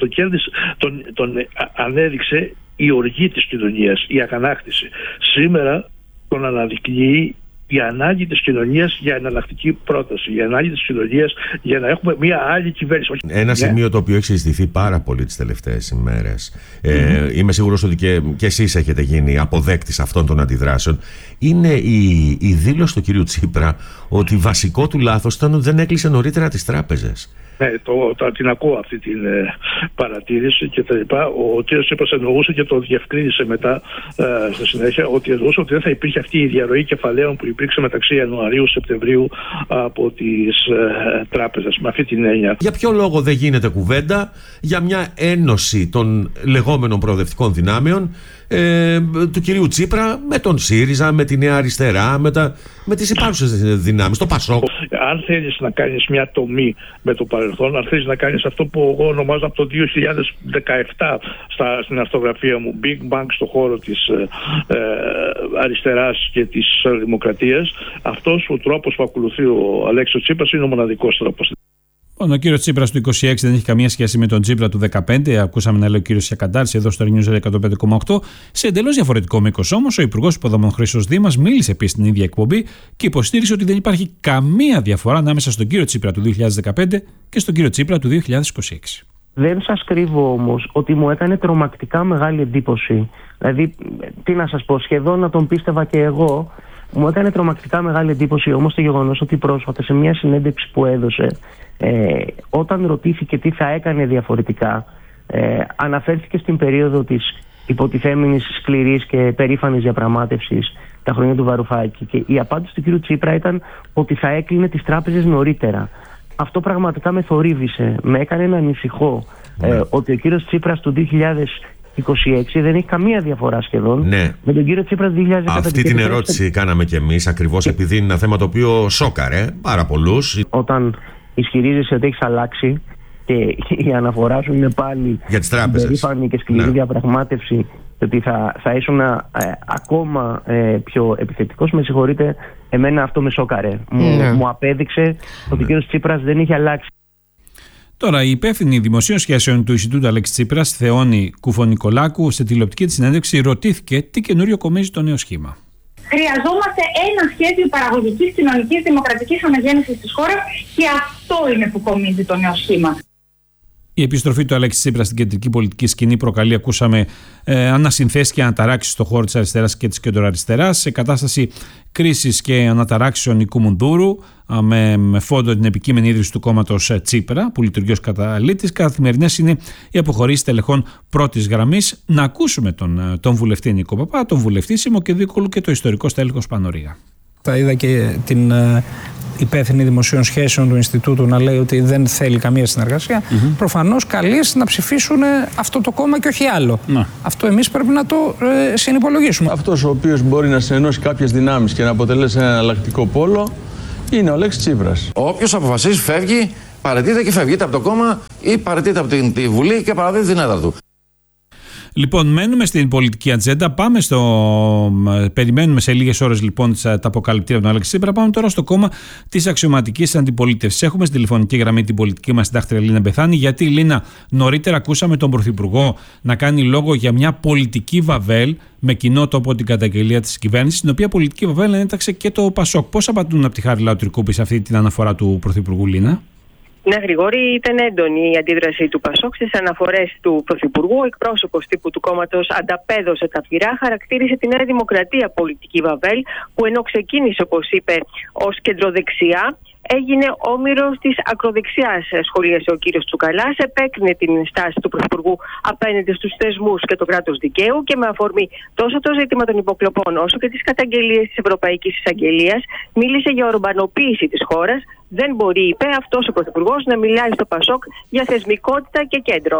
τον ανέδειξε η οργή της κοινωνίας, η αγανάκτηση. Σήμερα τον αναδεικνύει η ανάγκη της κοινωνίας για εναλλακτική πρόταση, η ανάγκη της κοινωνίας για να έχουμε μια άλλη κυβέρνηση. Ένα σημείο το οποίο έχει συζητηθεί πάρα πολύ τις τελευταίες ημέρες, είμαι σίγουρος ότι και εσείς έχετε γίνει αποδέκτης αυτών των αντιδράσεων, είναι η δήλωση του κυρίου Τσίπρα ότι βασικό του λάθος ήταν ότι δεν έκλεισε νωρίτερα τις τράπεζες. Ναι, την ακούω αυτή την παρατήρηση και τα λοιπά. Ο κ. Τσίπρας εννοούσε και το διευκρίνησε μετά στη συνέχεια, ότι εννοούσε ότι δεν θα υπήρχε αυτή η διαρροή κεφαλαίων που υπήρξε μεταξύ Ιανουαρίου-Σεπτεμβρίου από τις τράπεζες. Με αυτή την έννοια. Για ποιο λόγο δεν γίνεται κουβέντα για μια ένωση των λεγόμενων προοδευτικών δυνάμεων του κυρίου Τσίπρα με τον ΣΥΡΙΖΑ, με τη Νέα Αριστερά, με τις υπάρχουσες δυνάμεις, το ΠΑΣΟΚ? Αν θέλεις να κάνεις μια τομή με το παρελθόν, αν θέλεις να κάνεις αυτό που εγώ ονομάζω από το 2017 στην αρθογραφία μου Big Bang στο χώρο της αριστεράς και της δημοκρατίας, αυτός ο τρόπος που ακολουθεί ο Αλέξης Τσίπρας είναι ο μοναδικός τρόπος. Ο κύριος Τσίπρας του 26 δεν έχει καμία σχέση με τον Τσίπρα του 15. Ακούσαμε να λέει ο κύριος Ιακαντάρης εδώ στο News 105,8. Σε εντελώς διαφορετικό μήκος όμως, ο Υπουργός Υποδομών Χρήστος Δήμας μίλησε επίσης στην ίδια εκπομπή και υποστήριξε ότι δεν υπάρχει καμία διαφορά ανάμεσα στον κύριο Τσίπρα του 2015 και στον κύριο Τσίπρα του 2026. Δεν σας κρύβω όμως ότι μου έκανε τρομακτικά μεγάλη εντύπωση. Δηλαδή, τι να σας πω, σχεδόν να τον πίστευα και εγώ. Μου έκανε τρομακτικά μεγάλη εντύπωση όμως το γεγονός ότι πρόσφατα σε μια συνέντευξη που έδωσε, όταν ρωτήθηκε τι θα έκανε διαφορετικά, αναφέρθηκε στην περίοδο της υποτιθέμενης σκληρής και περήφανης διαπραγμάτευσης τα χρόνια του Βαρουφάκη, και η απάντηση του κ. Τσίπρα ήταν ότι θα έκλεινε τις τράπεζες νωρίτερα. Αυτό πραγματικά με θορύβησε, με έκανε να ανησυχώ ότι ο κ. Τσίπρας του 2026 δεν έχει καμία διαφορά σχεδόν με τον κύριο Τσίπρα του 2015. Αυτή την ερώτηση κάναμε κι εμείς, ακριβώς επειδή είναι ένα θέμα το οποίο σόκαρε πάρα πολλούς. Όταν ισχυρίζεσαι ότι έχεις αλλάξει και η αναφορά σου είναι πάλι για τις τράπεζες, περήφανη και σκληρή διαπραγμάτευση, ότι θα ήσουν ακόμα πιο επιθετικός, με συγχωρείτε, εμένα αυτό με σόκαρε. Μου απέδειξε ότι ο κύριος Τσίπρας δεν έχει αλλάξει. Τώρα, η υπεύθυνη δημοσίων σχέσεων του Ινστιτούτου Αλέξη Τσίπρας, Θεόνη Κουφονικολάκου, σε τηλεοπτική της συνέντευξη ρωτήθηκε τι καινούριο κομίζει το νέο σχήμα. Χρειαζόμαστε ένα σχέδιο παραγωγικής, κοινωνικής, δημοκρατικής αναγέννησης της χώρας, και αυτό είναι που κομίζει το νέο σχήμα. Η επιστροφή του Αλέξη Τσίπρα στην κεντρική πολιτική σκηνή προκαλεί, ακούσαμε, ανασυνθέσεις και αναταράξεις στον χώρο της αριστεράς και της κεντροαριστεράς, σε κατάσταση κρίσης και αναταράξεων η Κουμουνδούρου, με φόντο την επικείμενη ίδρυση του κόμματος Τσίπρα, που λειτουργεί ως καταλήτης. Καθημερινές είναι οι αποχωρήσεις τελεχών πρώτης γραμμής. Να ακούσουμε τον βουλευτή Νίκο Παπά, τον βουλευτή Σίμω και Δίκολου και το ιστορικό στέλεχος Πανορία. Θα είδα και την υπεύθυνη δημοσίων σχέσεων του Ινστιτούτου να λέει ότι δεν θέλει καμία συνεργασία. Προφανώς καλείς να ψηφίσουν αυτό το κόμμα και όχι άλλο. Αυτό εμείς πρέπει να το συνυπολογίσουμε. Αυτός ο οποίος μπορεί να συνενώσει κάποιες δυνάμεις και να αποτελέσει ένα εναλλακτικό πόλο είναι ο Αλέξης Τσίπρας. Όποιος αποφασίσει φεύγει, παραιτείται και φεύγει. Είτε από το κόμμα ή παραιτείται από τη Βουλή και παραδίδει την έδρα του. Λοιπόν, μένουμε στην πολιτική ατζέντα. Περιμένουμε σε λίγες ώρες λοιπόν τα αποκαλυπτήρια από τον Αλέξη Τσίπρα. Πάμε τώρα στο κόμμα της αξιωματικής αντιπολίτευσης. Έχουμε στη τηλεφωνική γραμμή την πολιτική μας συντάκτρια Λίνα Μπεθάνη. Γιατί, Λίνα, νωρίτερα ακούσαμε τον Πρωθυπουργό να κάνει λόγο για μια πολιτική βαβέλ με κοινό τόπο την καταγγελία της κυβέρνησης, την οποία πολιτική βαβέλ ένταξε και το Πασόκ. Πώς απαντούν από τη Χαριλάου Τρικούπη σε αυτή την αναφορά του Πρωθυπουργού, Λίνα? Ναι, Γρηγόρη, ήταν έντονη η αντίδραση του Πασόκ στις αναφορές του Πρωθυπουργού. Ο εκπρόσωπος τύπου του κόμματος ανταπέδωσε τα πυρά, χαρακτήρισε τη Νέα Δημοκρατία πολιτική βαβέλ, που ενώ ξεκίνησε, όπως είπε, ως κεντροδεξιά, έγινε όμηρος της ακροδεξιάς, σχολίασε ο κύριος Τσουκαλάς. Επέκρινε την στάση του Πρωθυπουργού απέναντι στους θεσμούς και το κράτος δικαίου και με αφορμή τόσο το ζήτημα των υποκλοπών όσο και τις καταγγελίες της Ευρωπαϊκής Εισαγγελίας, μίλησε για ορμπανοποίηση της χώρας. Δεν μπορεί, είπε, αυτός ο Πρωθυπουργός να μιλάει στο Πασόκ για θεσμικότητα και κέντρο.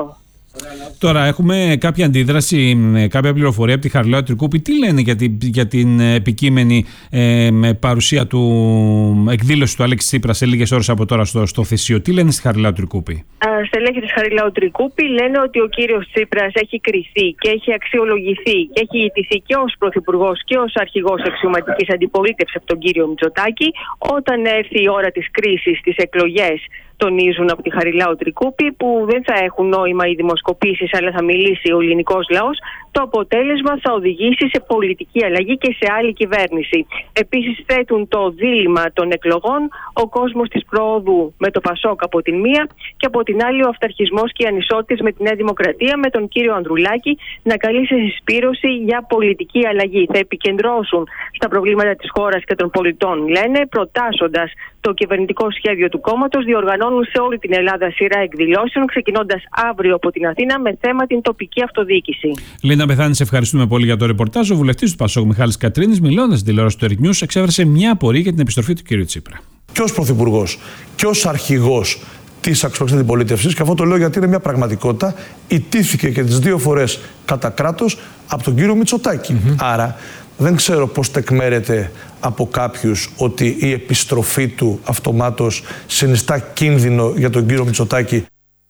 Τώρα έχουμε κάποια αντίδραση, κάποια πληροφορία από τη Χαριλάου Τρικούπη. Τι λένε για την επικείμενη παρουσία του, εκδήλωση του Αλέξη Τσίπρα σε λίγες ώρες από τώρα στο Θεσίο? Τι λένε στη Χαριλάου Τρικούπη? Στελέχη της Χαριλάου Τρικούπη λένε ότι ο κύριος Τσίπρας έχει κριθεί και έχει αξιολογηθεί και έχει ιτηθεί και ως Πρωθυπουργός και ως αρχηγός αξιωματικής αντιπολίτευσης από τον κύριο Μητσοτάκη. Όταν έρθει η ώρα της κρίσης, τις εκλογές, τονίζουν από τη Χαριλάου Τρικούπη, που δεν θα έχουν νόημα οι δημοσκοπήσεις, αλλά θα μιλήσει ο ελληνικός λαός, το αποτέλεσμα θα οδηγήσει σε πολιτική αλλαγή και σε άλλη κυβέρνηση. Επίσης θέτουν το δίλημμα των εκλογών, ο κόσμος της προόδου με το Πασόκ από την μία και από την άλλη ο αυταρχισμός και οι ανισότητες με τη Νέα Δημοκρατία, με τον κύριο Ανδρουλάκη να καλεί σε συσπήρωση για πολιτική αλλαγή. Θα επικεντρώσουν στα προβλήματα της χώρας και των πολιτών, λένε, προτάσσοντας το κυβερνητικό σχέδιο του κόμματος. Διοργανώνουν σε όλη την Ελλάδα σειρά εκδηλώσεων, ξεκινώντας αύριο από την Αθήνα με θέμα την τοπική αυτοδιοίκηση. Λίνα Μπεθάνη, σε ευχαριστούμε πολύ για το ρεπορτάζ. Ο βουλευτής του Πασόκ, Μιχάλης Κατρίνης, μιλώντας στην τηλεόραση του Erik News, εξέφρασε μια απορία για την επιστροφή του κ. Τσίπρα. Και ως Πρωθυπουργός και ως αρχηγός της αξιωματικής αντιπολίτευσης, και αυτό το λέω γιατί είναι μια πραγματικότητα, ιτήθηκε και τις δύο φορές κατά κράτος από τον κύριο Μητσοτάκη. Άρα δεν ξέρω πώς τεκμέρεται από κάποιους ότι η επιστροφή του αυτομάτως συνιστά κίνδυνο για τον κύριο Μητσοτάκη.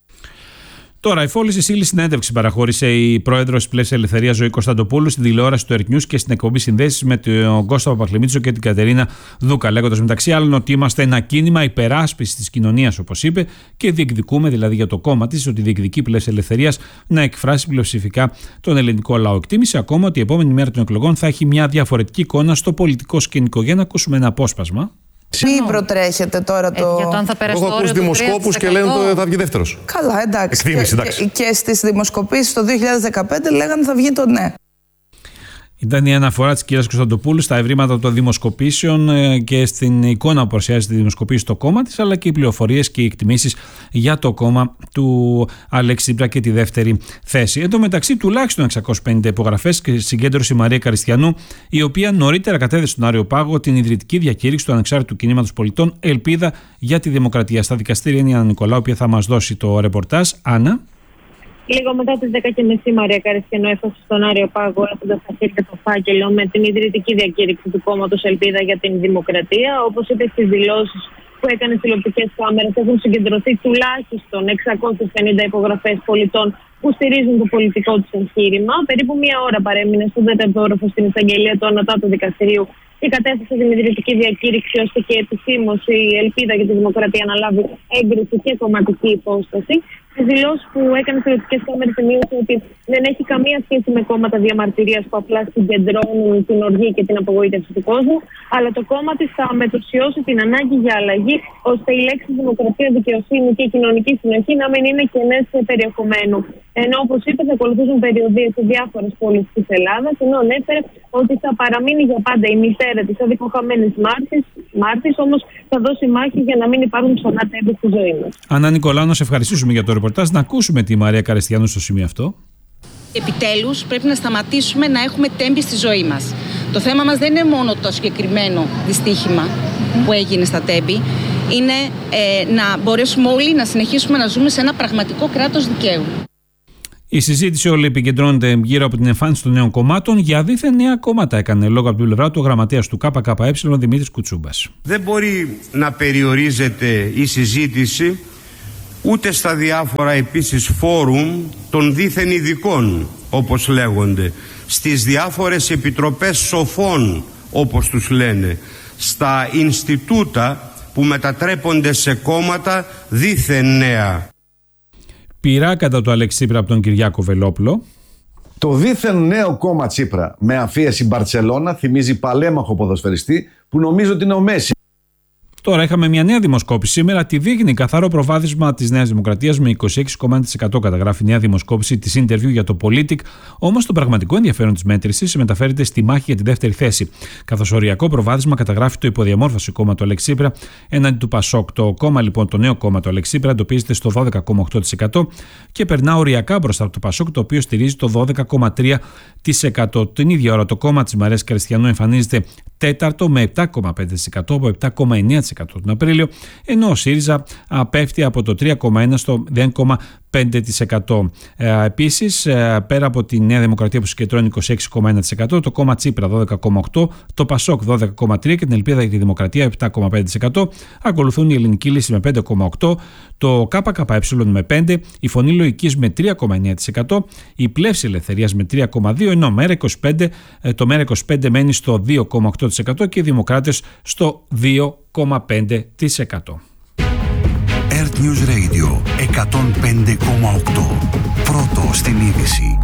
Τώρα, η φόληση ύλη συνέντευξη παραχώρησε η πρόεδρος της Πλεύσης Ελευθερίας Ζωή Κωνσταντοπούλου στην τηλεόραση του Erik News και στην εκπομπή Συνδέσεις με τον Κώστα Παπαχλημίτσο και την Κατερίνα Δούκα, λέγοντας μεταξύ άλλων ότι είμαστε ένα κίνημα υπεράσπισης της κοινωνίας, όπως είπε, και διεκδικούμε, δηλαδή για το κόμμα της, ότι διεκδικεί η Πλεύση Ελευθερίας να εκφράσει πλειοψηφικά τον ελληνικό λαό. Εκτίμησε ακόμα ότι η επόμενη μέρα των εκλογών θα έχει μια διαφορετική εικόνα στο πολιτικό σκηνικό. Για να ακούσουμε ένα απόσπασμα. Μην προτρέχετε τώρα το. Για το αν θα περάσει το όριο. Έχω ακούσει δημοσκόπους και λένε ότι θα βγει δεύτερος. Καλά, εντάξει. Εκτίμηση, εντάξει. Και στις δημοσκοπήσεις το 2015 λέγανε θα βγει το ναι. Ήταν η αναφορά της κυρίας Κωνσταντοπούλου στα ευρήματα των δημοσκοπήσεων και στην εικόνα που παρουσιάζει τη δημοσκοπήση στο κόμμα της, αλλά και οι πληροφορίες και οι εκτιμήσεις για το κόμμα του Αλέξη Τσίπρα και τη δεύτερη θέση. Εν τω μεταξύ, τουλάχιστον 650 υπογραφές και συγκέντρωσε η Μαρία Καριστιανού, η οποία νωρίτερα κατέθεσε στον Άριο Πάγο την ιδρυτική διακήρυξη του Ανεξάρτητου Κινήματος Πολιτών Ελπίδα για τη Δημοκρατία. Στα δικαστήρια είναι η Άννα Νικολάου, η οποία θα μας δώσει το ρεπορτάζ. Άννα. Λίγο μετά τις 10:30 η Μαρία Καριστιανού έφτασε στον Άριο Πάγο, έχοντας στα χέρια το φάκελο με την ιδρυτική διακήρυξη του κόμματος Ελπίδα για την Δημοκρατία. Όπως είπε στις δηλώσεις που έκανε στις τηλεοπτικές κάμερες, έχουν συγκεντρωθεί τουλάχιστον 650 υπογραφές πολιτών που στηρίζουν το πολιτικό του εγχείρημα. Περίπου μία ώρα παρέμεινε στον 4ο όροφο στην εισαγγελία του Ανωτάτου Δικαστηρίου και κατέθεσε την ιδρυτική διακήρυξη, ώστε και επισήμως η Ελπίδα για τη Δημοκρατία να λάβει έγκριση και κομματική υπόσταση. Στις δηλώσεις που έκανε στις τηλεοπτικές κάμερες σημείωσε ότι δεν έχει καμία σχέση με κόμματα διαμαρτυρίας που απλά συγκεντρώνουν την οργή και την απογοήτευση του κόσμου, αλλά το κόμμα της θα μετουσιώσει την ανάγκη για αλλαγή, ώστε οι λέξεις δημοκρατία, δικαιοσύνη και κοινωνική συνοχή να μην είναι κενές περιεχομένου. Ενώ, όπως είπε, θα ακολουθήσουν περιοδίες σε διάφορες πόλεις της Ελλάδας, ενώ ανέφερε ότι θα παραμείνει για πάντα η μητέρα της αδικοχαμένης Μάρτης, όμως θα δώσει μάχη για να μην υπάρχουν ξανά τέμπη στη ζωή μας. Άννα Νικολάου, να σε ευχαριστήσουμε για το ρεπορτάζ. Να ακούσουμε τη Μαρία Καριστιανού στο σημείο αυτό. Επιτέλους πρέπει να σταματήσουμε να έχουμε τέμπη στη ζωή μας. Το θέμα μας δεν είναι μόνο το συγκεκριμένο δυστύχημα που έγινε στα Τέμπη, είναι να μπορέσουμε όλοι να συνεχίσουμε να ζούμε σε ένα πραγματικό κράτος δικαίου. Η συζήτηση όλη επικεντρώνεται γύρω από την εμφάνιση των νέων κομμάτων. Για δίθεν νέα κόμματα έκανε λόγο από την πλευρά του ο γραμματέας του ΚΚΕ, Δημήτρης Κουτσούμπας. Δεν μπορεί να περιορίζεται η συζήτηση ούτε στα διάφορα επίσης φόρουμ των δίθεν ειδικών, όπως λέγονται, στις διάφορες επιτροπές σοφών, όπως τους λένε, στα Ινστιτούτα που μετατρέπονται σε κόμματα δίθεν νέα. Πειρά κατά του Αλέξη Τσίπρα από τον Κυριάκο Βελόπουλο. Το δίθεν νέο κόμμα Τσίπρα με αφίεση Μπαρτσελώνα θυμίζει παλέμαχο ποδοσφαιριστή που νομίζω ότι είναι ο Μέση. Τώρα είχαμε μια νέα δημοσκόπηση σήμερα, τη δείχνει καθαρό προβάδισμα της Νέας Δημοκρατίας με 26,1% καταγράφει η νέα δημοσκόπηση της Interview για το Politic. Όμως το πραγματικό ενδιαφέρον της μέτρησης μεταφέρεται στη μάχη για τη δεύτερη θέση. Καθώς οριακό προβάδισμα καταγράφει το υποδιαμόρφωση κόμμα του Αλέξη Τσίπρα έναντι του Πασόκ. Το κόμμα λοιπόν, το νέο κόμμα του Αλέξη Τσίπρα, εντοπίζεται στο 12,8% και περνά οριακά μπροστά από το Πασόκ, το οποίο στηρίζει το 12,3%. Την ίδια ώρα το κόμμα της Μαρίας Κριστιανού εμφανίζεται τέταρτο με 7,5% από 7,9% τον Απρίλιο, ενώ ο ΣΥΡΙΖΑ πέφτει από το 3,1% στο 0,5%. Επίσης, πέρα από τη Νέα Δημοκρατία που συγκεντρώνει 26,1%, το κόμμα Τσίπρα 12,8%, το Πασόκ 12,3% και την Ελπίδα για τη Δημοκρατία 7,5%. Ακολουθούν η Ελληνική Λύση με 5,8%, το ΚΚΕ με 5%, η Φωνή Λογικής με 3,9%, η Πλεύση Ελευθερίας με 3,2%, ενώ το ΜΕΡΑ25 μένει στο 2,8% και οι Δημοκράτες στο 2,5%. Earth News Radio 105,8. Πρώτο στην είδηση.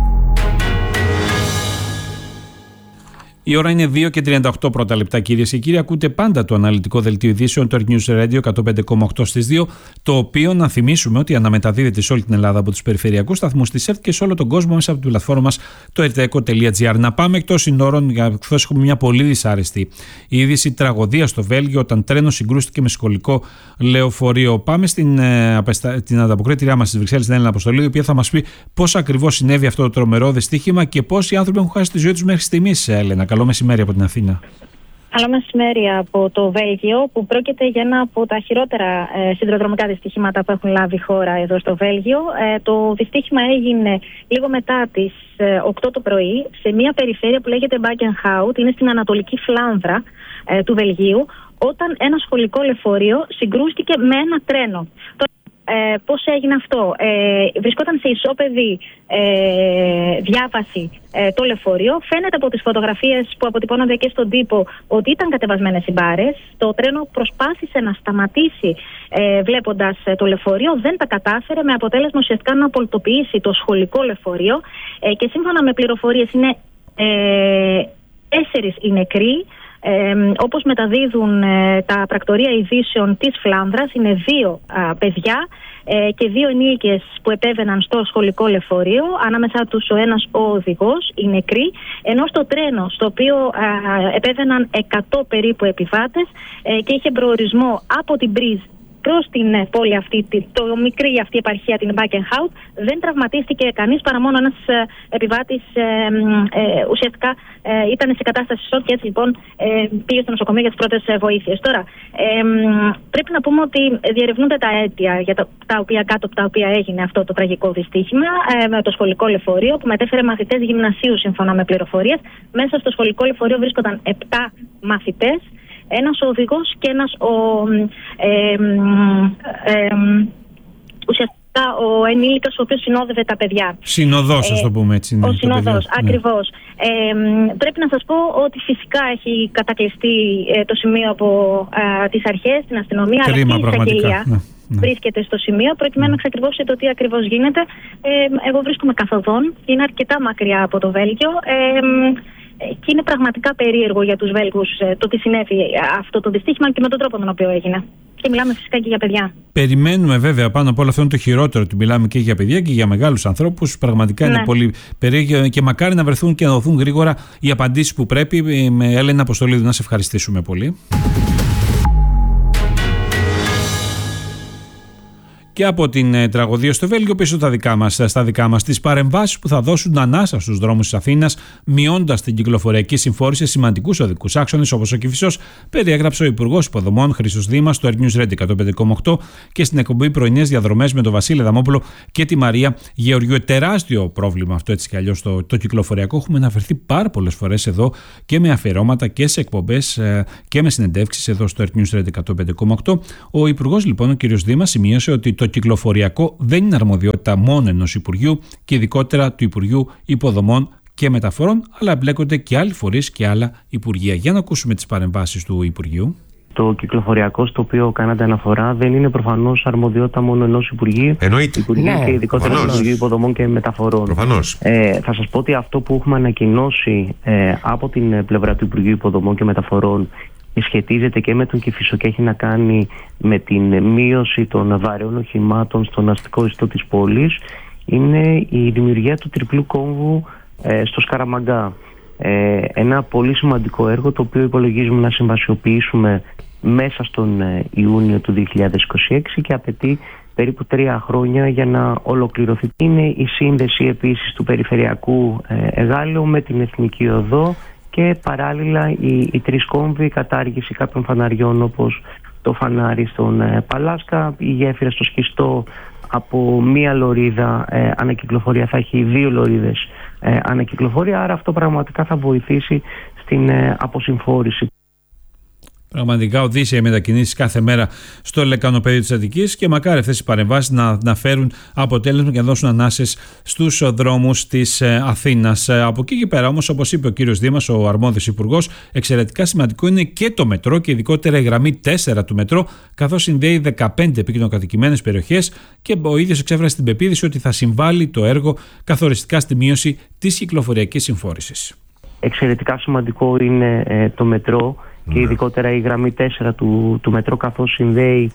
Η ώρα είναι 2 και 38 πρώτα λεπτά, κυρίες και κύριοι. Ακούτε πάντα το αναλυτικό δελτίο ειδήσεων του Earth News Radio 105,8 στις 2, το οποίο να θυμίσουμε ότι αναμεταδίδεται σε όλη την Ελλάδα από τους περιφερειακούς σταθμούς της ΕΡΤ και σε όλο τον κόσμο μέσα από την πλατφόρμα μας το rteko.gr. Να πάμε εκτός συνόρων, καθώς έχουμε μια πολύ δυσάρεστη είδηση, τραγωδία στο Βέλγιο όταν τρένο συγκρούστηκε με σχολικό λεωφορείο. Πάμε στην ανταποκρίτριά μας στις Βρυξέλλες, την Έλληνα Αποστολή, η οποία θα μας πει πώς ακριβώς συνέβη αυτό το τρομερό δυστύχημα και πόσοι άνθρωποι έχουν χάσει τη ζωή τους μέχρι στιγμής, Έλενα. Καλό μεσημέρι από την Αθήνα. Καλό μεσημέρι από το Βέλγιο, που πρόκειται για ένα από τα χειρότερα σιδηροδρομικά δυστυχήματα που έχουν λάβει η χώρα εδώ στο Βέλγιο. Το δυστύχημα έγινε λίγο μετά τις 8 το πρωί σε μια περιφέρεια που λέγεται Μπάκενχάουτ, είναι στην Ανατολική Φλάνδρα του Βελγίου, όταν ένα σχολικό λεωφορείο συγκρούστηκε με ένα τρένο. Πώς έγινε αυτό? Βρισκόταν σε ισόπεδη διάβαση το λεωφορείο. Φαίνεται από τις φωτογραφίες που αποτυπώνονται και στον τύπο ότι ήταν κατεβασμένες οι μπάρες. Το τρένο προσπάθησε να σταματήσει βλέποντας το λεωφορείο, δεν τα κατάφερε, με αποτέλεσμα ουσιαστικά να απολυτοποιήσει το σχολικό λεωφορείο και σύμφωνα με πληροφορίες είναι 4 οι νεκροί. Όπως μεταδίδουν τα πρακτορία ειδήσεων της Φλάνδρας, είναι 2 παιδιά και 2 ενήλικες που επέβαιναν στο σχολικό λεωφορείο, ανάμεσά τους ο ένας ο οδηγός, οι νεκροί, ενώ στο τρένο στο οποίο επέβαιναν 100 περίπου επιβάτες και είχε προορισμό από την Μπρίζ προς την πόλη αυτή, το μικρή αυτή επαρχία, την Μπάκενχάουτ, δεν τραυματίστηκε κανείς παρά μόνο ένας επιβάτης. Ουσιαστικά ήταν σε κατάσταση σοκ και έτσι λοιπόν πήγε στο νοσοκομείο για τις πρώτες βοήθειες. Τώρα, πρέπει να πούμε ότι διερευνούνται τα αίτια για κάτω από τα οποία έγινε αυτό το τραγικό δυστύχημα με το σχολικό λεωφορείο που μετέφερε μαθητές γυμνασίου σύμφωνα με πληροφορίες. Μέσα στο σχολικό λεωφορείο βρίσκονταν 7 μαθητές, ένας ο οδηγός και ένας ουσιαστικά ο ενήλικας ο οποίος συνόδευε τα παιδιά. Συνοδός, ας το πούμε έτσι. Ο συνοδός, ακριβώς. Πρέπει να σας πω ότι φυσικά έχει κατακλειστεί το σημείο από τις αρχές, την αστυνομία, αλλά και η εισαγγελία βρίσκεται στο σημείο προκειμένου να εξακριβώσει το τι ακριβώς γίνεται. Εγώ βρίσκομαι καθοδόν, είναι αρκετά μακριά από το Βέλγιο. Και είναι πραγματικά περίεργο για τους Βέλγους το τι συνέβη αυτό το δυστύχημα και με τον τρόπο τον οποίο έγινε. Και μιλάμε φυσικά και για παιδιά. Περιμένουμε βέβαια πάνω από όλα αυτό είναι το χειρότερο, ότι μιλάμε και για παιδιά και για μεγάλους ανθρώπους. Πραγματικά είναι πολύ περίεργο και μακάρι να βρεθούν και να δοθούν γρήγορα οι απαντήσεις που πρέπει. Με Έλενα Αποστολίδου να σε ευχαριστήσουμε πολύ. και από την τραγωδία στο Βέλγιο πίσω στα δικά μας τις παρεμβάσεις που θα δώσουν ανάσα στους δρόμους της Αθήνας, μειώντας την κυκλοφοριακή συμφόρηση σε σημαντικούς οδικούς άξονες όπως ο Κηφισός, περιέγραψε ο Υπουργός Υποδομών Χρήστος Δήμας στο Air News Radio 105,8 και στην εκπομπή Πρωινές Διαδρομές με τον Βασίλη Δαμόπουλο και τη Μαρία Γεωργιού. Τεράστιο πρόβλημα αυτό έτσι κι αλλιώς το κυκλοφοριακό. Έχουμε αναφερθεί πάρα πολλές φορές εδώ και με αφιερώματα και σε εκπομπές και με συνεντεύξεις εδώ στο Air News Radio 105,8. Ο Υπουργός λοιπόν, ο κ. Δήμας, σημείωσε ότι το κυκλοφοριακό δεν είναι αρμοδιότητα μόνο ενός Υπουργείου και ειδικότερα του Υπουργείου Υποδομών και Μεταφορών, αλλά εμπλέκονται και άλλοι φορείς και άλλα Υπουργεία. Για να ακούσουμε τις παρεμβάσεις του Υπουργείου. Το κυκλοφοριακό στο οποίο κάνατε αναφορά δεν είναι προφανώς αρμοδιότητα μόνο ενός Υπουργείου. Εννοείται. Και ειδικότερα του Υπουργείου Υποδομών και Μεταφορών. Προφανώς. Θα σας πω ότι αυτό που έχουμε ανακοινώσει από την πλευρά του Υπουργείου Υποδομών και Μεταφορών σχετίζεται και με τον Κηφισό και έχει να κάνει με την μείωση των βαρέων οχημάτων στον αστικό ιστό της πόλης. Είναι η δημιουργία του τριπλού κόμβου στο Σκαραμαγκά. Ένα πολύ σημαντικό έργο το οποίο υπολογίζουμε να συμβασιοποιήσουμε μέσα στον Ιούνιο του 2026 και απαιτεί περίπου 3 χρόνια για να ολοκληρωθεί. Είναι η σύνδεση επίσης του περιφερειακού Εγάλεου με την Εθνική Οδό και παράλληλα οι 3 κόμβοι, η κατάργηση κάποιων φαναριών όπως το φανάρι στον Παλάσκα, η γέφυρα στο Σχιστό από μία λωρίδα ανακυκλοφορία θα έχει 2 λωρίδες ανακυκλοφορία, άρα αυτό πραγματικά θα βοηθήσει στην αποσυμφόρηση. Πραγματικά οδύσσια οι μετακινήσεις κάθε μέρα στο λεκανοπέδιο της Αττικής και μακάρι αυτές οι παρεμβάσεις να φέρουν αποτέλεσμα και να δώσουν ανάσες στους δρόμους της Αθήνας. Από εκεί και πέρα όμως, όπως είπε ο κύριος Δήμας, ο αρμόδιος υπουργός, εξαιρετικά σημαντικό είναι και το μετρό και ειδικότερα η γραμμή 4 του μετρό, καθώς συνδέει 15 επικοινωνικατοικημένες περιοχές και ο ίδιος εξέφρασε την πεποίθηση ότι θα συμβάλλει το έργο καθοριστικά στη μείωση της κυκλοφοριακής συμφόρησης. Εξαιρετικά σημαντικό είναι το μετρό και ειδικότερα η γραμμή 4 του μετρό, καθώς συνδέει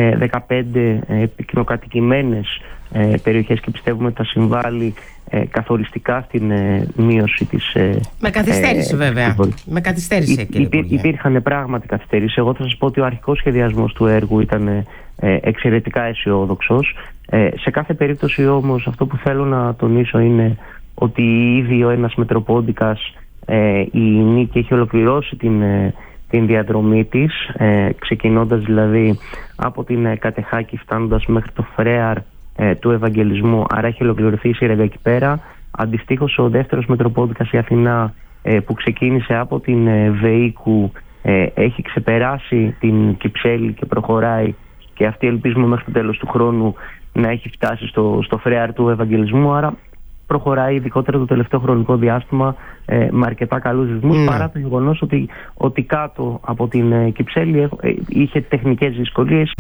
15 επικοινωνικατοικημένες περιοχές και πιστεύουμε ότι θα συμβάλλει καθοριστικά στην μείωση της... Με καθυστέρηση βέβαια. Με καθυστέρηση, υπήρχαν πράγματι καθυστερήσεις. Εγώ θα σας πω ότι ο αρχικός σχεδιασμός του έργου ήταν εξαιρετικά αισιόδοξος. Σε κάθε περίπτωση όμως αυτό που θέλω να τονίσω είναι ότι ήδη ο ένας μετροπόντικας, η Νίκη, έχει ολοκληρώσει την διαδρομή της, ξεκινώντας δηλαδή από την Κατεχάκη φτάνοντας μέχρι το Φρέαρ του Ευαγγελισμού, άρα έχει ολοκληρωθεί η σύραγγα εκεί πέρα. Αντιστοίχως ο δεύτερος μετροπόντικας, η Αθηνά, που ξεκίνησε από την Βεΐκου, έχει ξεπεράσει την Κυψέλη και προχωράει και αυτή ελπίζουμε μέχρι το τέλος του χρόνου να έχει φτάσει στο Φρέαρ του Ευαγγελισμού, άρα προχωράει ειδικότερα το τελευταίο χρονικό διάστημα με αρκετά καλούς ρυθμούς, παρά το γεγονός ότι κάτω από την Κυψέλη είχε τεχνικές δυσκολίες.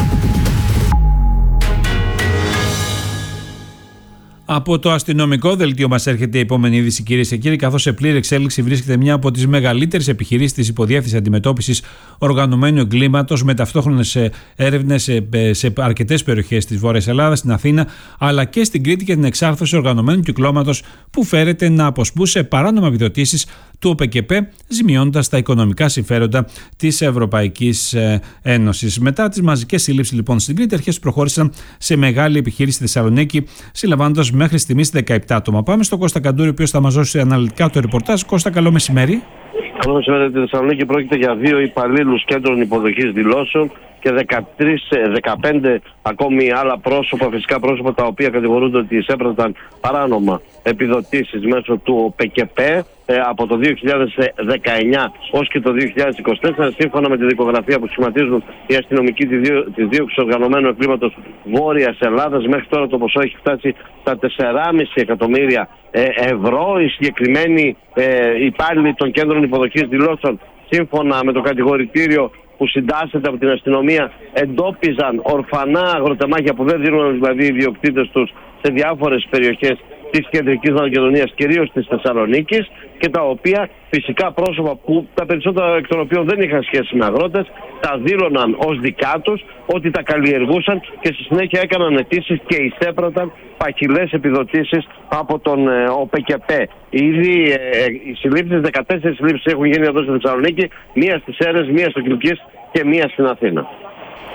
Από το αστυνομικό δελτίο μας έρχεται η επόμενη είδηση, κυρίες και κύριοι, καθώς σε πλήρη εξέλιξη βρίσκεται μια από τις μεγαλύτερες επιχειρήσεις της υποδιεύθυνσης αντιμετώπισης οργανωμένου εγκλήματος, με ταυτόχρονες έρευνες σε αρκετές περιοχές της Βόρειας Ελλάδας, στην Αθήνα, αλλά και στην Κρήτη, για την εξάρθρωση οργανωμένου κυκλώματος που φέρεται να αποσπούσε παράνομα επιδοτήσεις του ΟΠΕΚΕΠΕ, ζημιώντας τα οικονομικά συμφέροντα της Ευρωπαϊκής Ένωσης. Μετά τις μαζικές συλλήψεις λοιπόν στην Κρήτη, αρχές προχώρησαν σε μεγάλη επιχείρηση στη Θεσσαλονίκη, συλλαμβάνοντας μέχρι στιγμής 17 άτομα. Πάμε στον Κώστα Καντούρη, ο οποίος θα μας δώσει αναλυτικά το ρεπορτάζ. Κώστα, καλό μεσημέρι. Καλό μεσημέρι. Στη Θεσσαλονίκη πρόκειται για 2 υπαλλήλους κέντρων υποδοχής δηλώσεων και 15 ακόμη άλλα πρόσωπα, φυσικά πρόσωπα, τα οποία κατηγορούνται ότι εισέπραταν παράνομα επιδοτήσεις μέσω του ΟΠΕΚΕΠΕ από το 2019 ως και το 2024, σύμφωνα με τη δικογραφία που σχηματίζουν οι αστυνομικοί της δίωξης οργανωμένου εγκλήματος Βόρειας Ελλάδας. Μέχρι τώρα το ποσό έχει φτάσει στα 4,5 εκατομμύρια ευρώ. Οι συγκεκριμένοι υπάλληλοι των κέντρων υποδοχής δηλώσεων, σύμφωνα με το κατηγορητήριο που συντάσσεται από την αστυνομία, εντόπιζαν ορφανά αγροτεμάχια που δεν δίνουν δηλαδή οι ιδιοκτήτες τους σε διάφορες περιοχές της κεντρικής Μακεδονίας, κυρίως της Θεσσαλονίκης, και τα οποία φυσικά πρόσωπα, που τα περισσότερα εκ των οποίων δεν είχαν σχέση με αγρότες, τα δήλωναν ως δικά τους, ότι τα καλλιεργούσαν και στη συνέχεια έκαναν αιτήσεις και εισέπραταν παχυλές επιδοτήσεις από τον ΟΠΕΚΕΠΕ. Ήδη οι συλλήψεις, 14 συλλήψεις έχουν γίνει εδώ στη Θεσσαλονίκη, μία στις Σέρρες, μία στο Κιλκής και μία στην Αθήνα.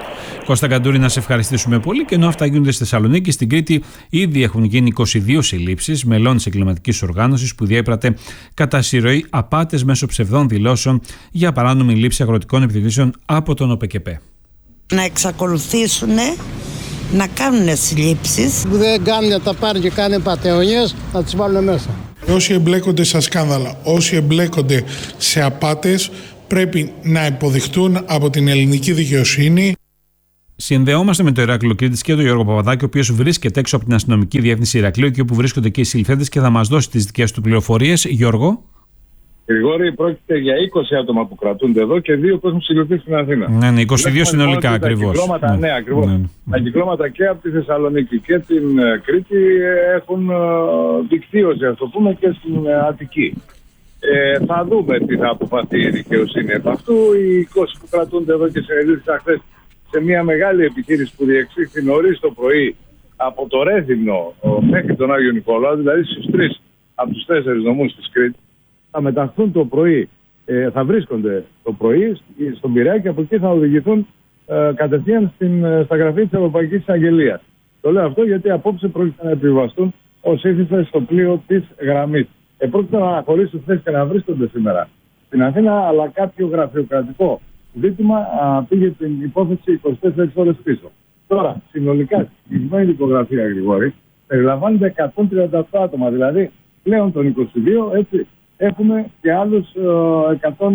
Κώστα Καντούρη, να σε ευχαριστήσουμε πολύ. Και ενώ αυτά γίνονται στη Θεσσαλονίκη, στην Κρήτη ήδη έχουν γίνει 22 συλλήψεις μελών της εγκληματικής οργάνωσης που διέπρατε κατά συρροή απάτες μέσω ψευδών δηλώσεων για παράνομη λήψη αγροτικών επιχειρήσεων από τον ΟΠΕΚΕΠΕ. Να εξακολουθήσουν να κάνουν συλλήψεις. Που δεν κάνουν να τα πάρουν και κάνουν πατεωνιές, να τις βάλουν μέσα. Όσοι εμπλέκονται στα σκάνδαλα, όσοι εμπλέκονται σε απάτες, πρέπει να υποδειχτούν από την ελληνική δικαιοσύνη. Συνδεόμαστε με το Ηράκλειο Κρήτης και τον Γιώργο Παπαδάκη, ο οποίος βρίσκεται έξω από την αστυνομική διεύθυνση Ηρακλείου και όπου βρίσκονται και οι συλληφθέντες και θα μας δώσει τις δικές του πληροφορίες. Γιώργο. Γρηγόρη, πρόκειται για 20 άτομα που κρατούνται εδώ και 2 που έχουν συλληφθεί στην Αθήνα. Ναι, 22 συνολικά ακριβώς. Ναι, ακριβώς. Ναι. Τα κυκλώματα και από τη Θεσσαλονίκη και την Κρήτη έχουν δικτύωση, ας το πούμε, και στην Αττική. Θα δούμε τι θα αποφαθεί η δικαιοσύνη επ' αυτού. Οι 20 που κρατούνται εδώ και συνεδρίασαν χθες σε μια μεγάλη επιχείρηση που διεξήχθη νωρίς το πρωί από το Ρέθυμνο μέχρι τον Άγιο Νικόλαο, δηλαδή στους 3 από τους 4 νομούς της Κρήτης, θα μεταχθούν το πρωί, θα βρίσκονται το πρωί στον Πειραιά και από εκεί θα οδηγηθούν κατευθείαν στα γραφεία της Ευρωπαϊκής Εισαγγελίας. Το λέω αυτό γιατί απόψε πρόκειται να επιβαστούν ως ήθιστε στο πλοίο της γραμμής. Πρόκειται να αναχωρήσουν θέσεις και να βρίσκονται σήμερα στην Αθήνα, αλλά κάποιο γραφειοκρατικό ζήτημα πήγε την υπόθεση 24 ώρες πίσω. Τώρα, συνολικά, στη συγκεκριμένη δικογραφία, Γρηγόρη, περιλαμβάνονται 138 άτομα, δηλαδή πλέον των 22, έτσι, έχουμε και άλλους 100.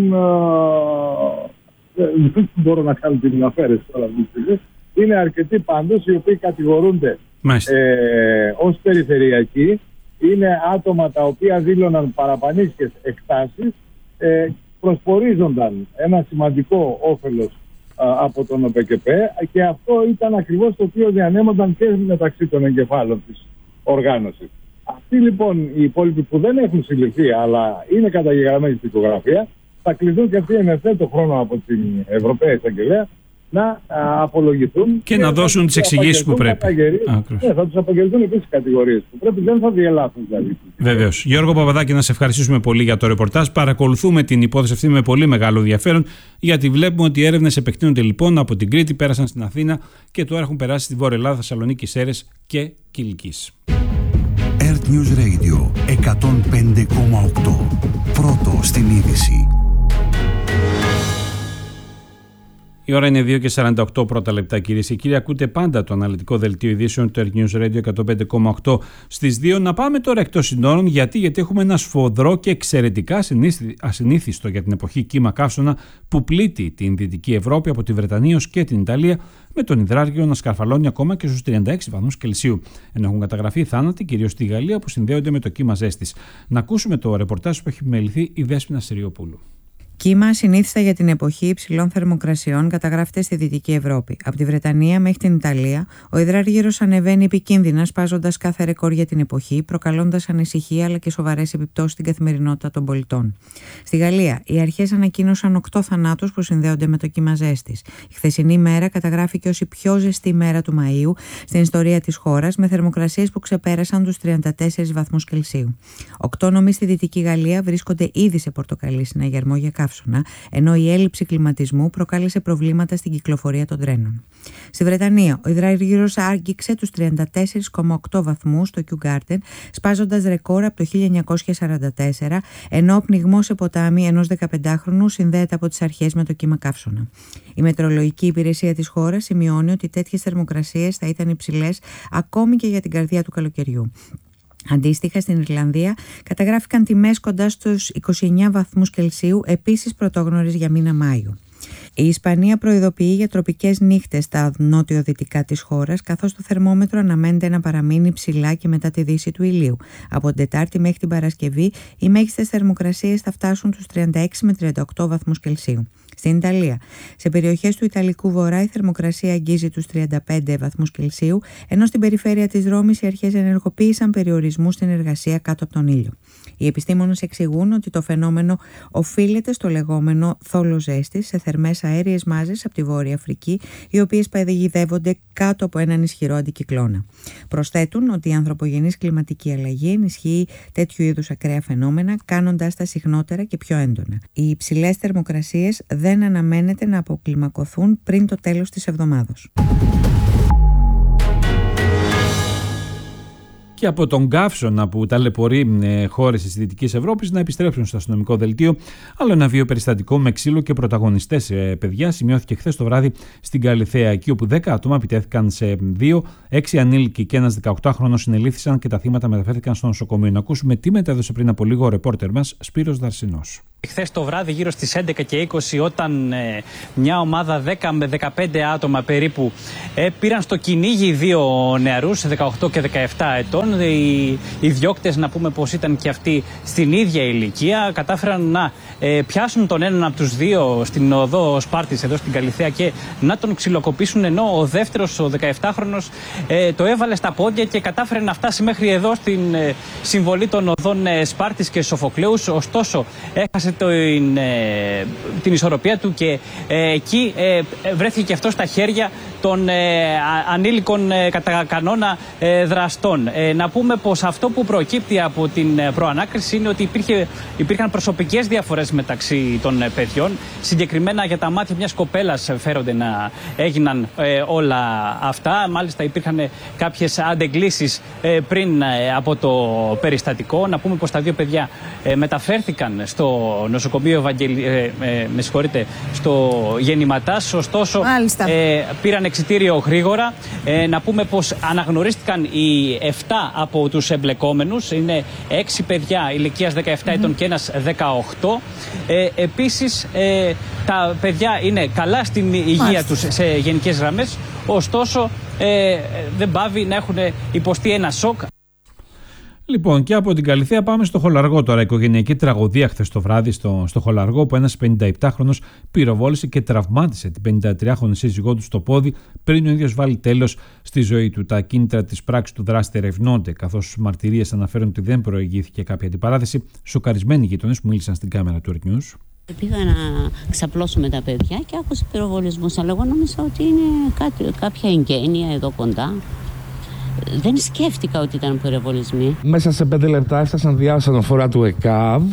Δεν μπορώ να κάνω την αφαίρεση τώρα αυτή τη στιγμή. Είναι αρκετοί πάντως οι οποίοι κατηγορούνται ως περιφερειακοί. Είναι άτομα τα οποία δήλωναν παραπανήσιες εκτάσεις, προσπορίζονταν ένα σημαντικό όφελος από τον ΟΠΕΚΕΠΕ και αυτό ήταν ακριβώς το οποίο διανέμονταν και μεταξύ των εγκεφάλων της οργάνωσης. Αυτοί λοιπόν οι υπόλοιποι που δεν έχουν συλληφθεί αλλά είναι καταγεγραμμένοι στην δικογραφία θα κληθούν και αυτοί εν ευθέτω χρόνο από την Ευρωπαϊκή Εισαγγελία να απολογηθούν και να δώσουν τις εξηγήσεις που πρέπει. Ναι, θα τους απαγγελθούν επίσης κατηγορίες που πρέπει, δεν θα διελάθουν δηλαδή. Βεβαίως. Γιώργο Παπαδάκη, να σε ευχαριστήσουμε πολύ για το ρεπορτάζ. Παρακολουθούμε την υπόθεση αυτή με πολύ μεγάλο ενδιαφέρον, γιατί βλέπουμε ότι οι έρευνες επεκτείνονται λοιπόν από την Κρήτη, πέρασαν στην Αθήνα και τώρα έχουν περάσει στη Βόρεια Ελλάδα, Θεσσαλονίκη, Σέρρες και Κιλκής. Earth News Radio 105,8. Πρώτο στην είδηση. Η ώρα είναι 2:48 πρώτα λεπτά, κυρίες και κύριοι. Ακούτε πάντα το αναλυτικό δελτίο ειδήσεων του Earth News Radio 105,8 στις 2. Να πάμε τώρα εκτός συνόρων, γιατί έχουμε ένα σφοδρό και εξαιρετικά ασυνήθιστο για την εποχή κύμα καύσωνα που πλήττει την Δυτική Ευρώπη από τη Βρετανία ως και την Ιταλία, με τον υδράργυρο να σκαρφαλώνει ακόμα και στους 36 βαθμούς Κελσίου. Ενώ έχουν καταγραφεί θάνατοι κυρίως στη Γαλλία που συνδέονται με το κύμα ζέστης. Να ακούσουμε το ρεπορτάζ που έχει επιμεληθεί η Δέσποινα Συριοπούλου. Κύμα ασυνήθιστα για την εποχή υψηλών θερμοκρασιών καταγράφεται στη Δυτική Ευρώπη. Από τη Βρετανία μέχρι την Ιταλία, ο υδράργυρος ανεβαίνει επικίνδυνα, σπάζοντας κάθε ρεκόρ για την εποχή, προκαλώντας ανησυχία αλλά και σοβαρές επιπτώσεις στην καθημερινότητα των πολιτών. Στη Γαλλία, οι αρχές ανακοίνωσαν 8 θανάτους που συνδέονται με το κύμα ζέστης. Η χθεσινή μέρα καταγράφηκε ως η πιο ζεστή μέρα του Μαΐου στην ιστορία της χώρας, με θερμοκρασίες που ξεπέρασαν τους 34 βαθμούς Κελσίου. 8 νομοί στη Δυτική Γαλλία βρίσκονται ήδη σε πορτοκαλί συναγερμό για καύσωνα, ενώ η έλλειψη κλιματισμού προκάλεσε προβλήματα στην κυκλοφορία των τρένων. Στη Βρετανία, ο υδράργυρος άγγιξε τους 34,8 βαθμούς στο Kew Garden, σπάζοντας ρεκόρ από το 1944, ενώ ο πνιγμός σε ποτάμι ενός 15χρονου συνδέεται από τις αρχές με το κύμα καύσωνα. Η Μετεωρολογική Υπηρεσία της χώρας σημειώνει ότι τέτοιες θερμοκρασίες θα ήταν υψηλές ακόμη και για την καρδιά του καλοκαιριού. Αντίστοιχα, στην Ιρλανδία καταγράφηκαν τιμές κοντά στους 29 βαθμούς Κελσίου, επίσης πρωτόγνωρες για μήνα Μάιο. Η Ισπανία προειδοποιεί για τροπικές νύχτες στα νότιο-δυτικά της χώρας, καθώς το θερμόμετρο αναμένεται να παραμείνει ψηλά και μετά τη δύση του ηλίου. Από την Τετάρτη μέχρι την Παρασκευή, οι μέγιστες θερμοκρασίες θα φτάσουν τους 36 με 38 βαθμούς Κελσίου. Στην Ιταλία, σε περιοχές του Ιταλικού Βορρά, η θερμοκρασία αγγίζει τους 35 βαθμούς Κελσίου, ενώ στην περιφέρεια της Ρώμης οι αρχές ενεργοποίησαν περιορισμούς στην εργασία κάτω από τον ήλιο. Οι επιστήμονες εξηγούν ότι το φαινόμενο οφείλεται στο λεγόμενο θόλο ζέστης, σε θερμές αέριες μάζες από τη Βόρεια Αφρική, οι οποίες παγιδεύονται κάτω από έναν ισχυρό αντικυκλώνα. Προσθέτουν ότι η ανθρωπογενής κλιματική αλλαγή ενισχύει τέτοιου είδους ακραία φαινόμενα, κάνοντάς τα συχνότερα και πιο έντονα. Οι υψηλές θερμοκρασίες δεν δεν αναμένεται να αποκλιμακωθούν πριν το τέλος της εβδομάδος. Και από τον καύσωνα που ταλαιπωρεί χώρες της Δυτικής Ευρώπης να επιστρέψουν στο αστυνομικό δελτίο. Άλλο ένα βίο περιστατικό με ξύλο και πρωταγωνιστές παιδιά σημειώθηκε χθες το βράδυ στην Καλιθέα, εκεί όπου 10 άτομα επιτέθηκαν σε 2, 6 ανήλικοι και ένας 18χρονος συνελήφθησαν και τα θύματα μεταφέρθηκαν στο νοσοκομείο. Να ακούσουμε τι μετέδωσε πριν από λίγο ο ρεπόρτερ μας Σπύρος Δαρσινός. Χθες το βράδυ γύρω στις 11 και 20 όταν μια ομάδα 10 με 15 άτομα περίπου πήραν στο κυνήγι 2 νεαρούς 18 και 17 ετών. Οι διώκτες, να πούμε πως ήταν και αυτοί στην ίδια ηλικία, κατάφεραν να πιάσουν τον έναν από τους 2 στην οδό Σπάρτης εδώ στην Καλιθέα και να τον ξυλοκοπήσουν, ενώ ο δεύτερος, ο 17χρονος, το έβαλε στα πόδια και κατάφερε να φτάσει μέχρι εδώ στην συμβολή των οδών Σπάρτης και Σοφοκλέους. Ωστόσο έχασε την ισορροπία του και εκεί βρέθηκε και αυτό στα χέρια των ανήλικων κατά κανόνα δραστών. Να πούμε πως αυτό που προκύπτει από την προανάκριση είναι ότι υπήρχαν προσωπικές διαφορές μεταξύ των παιδιών. Συγκεκριμένα για τα μάτια μιας κοπέλας φέρονται να έγιναν όλα αυτά. Μάλιστα υπήρχαν κάποιες αντεγκλήσεις πριν από το περιστατικό. Να πούμε πως τα 2 παιδιά μεταφέρθηκαν στο νοσοκομείο στο Γεννηματάς. Ωστόσο πήραν εξιτήριο γρήγορα. Να πούμε πως αναγνωρίστηκαν οι 7 από τους εμπλεκόμενους. Είναι 6 παιδιά ηλικίας 17 ετών και ένας 18. Επίσης τα παιδιά είναι καλά στην υγεία τους σε γενικές γραμμές. Ωστόσο δεν πάβει να έχουν υποστεί ένα σοκ. Λοιπόν, και από την Καλιθέα πάμε στο Χολαργό τώρα. Οικογενειακή τραγωδία χθες το βράδυ στο Χολαργό, που ένας 57χρονος πυροβόλησε και τραυμάτισε την 53χρονη σύζυγό του στο πόδι πριν ο ίδιος βάλει τέλος στη ζωή του. Τα κίνητρα της πράξης του δράστη ερευνώνται, καθώς μαρτυρίες αναφέρουν ότι δεν προηγήθηκε κάποια αντιπαράθεση. Σοκαρισμένοι γείτονες που μίλησαν στην κάμερα του Earth News. Πήγα να ξαπλώσω με τα παιδιά και άκουσα πυροβολισμούς, αλλά εγώ νόμιζα ότι είναι κάποια εγγένεια εδώ κοντά. Δεν σκέφτηκα ότι ήταν πυροβολισμοί. Μέσα σε 5 λεπτά έφτασαν διάσωνα του ΕΚΑΒ.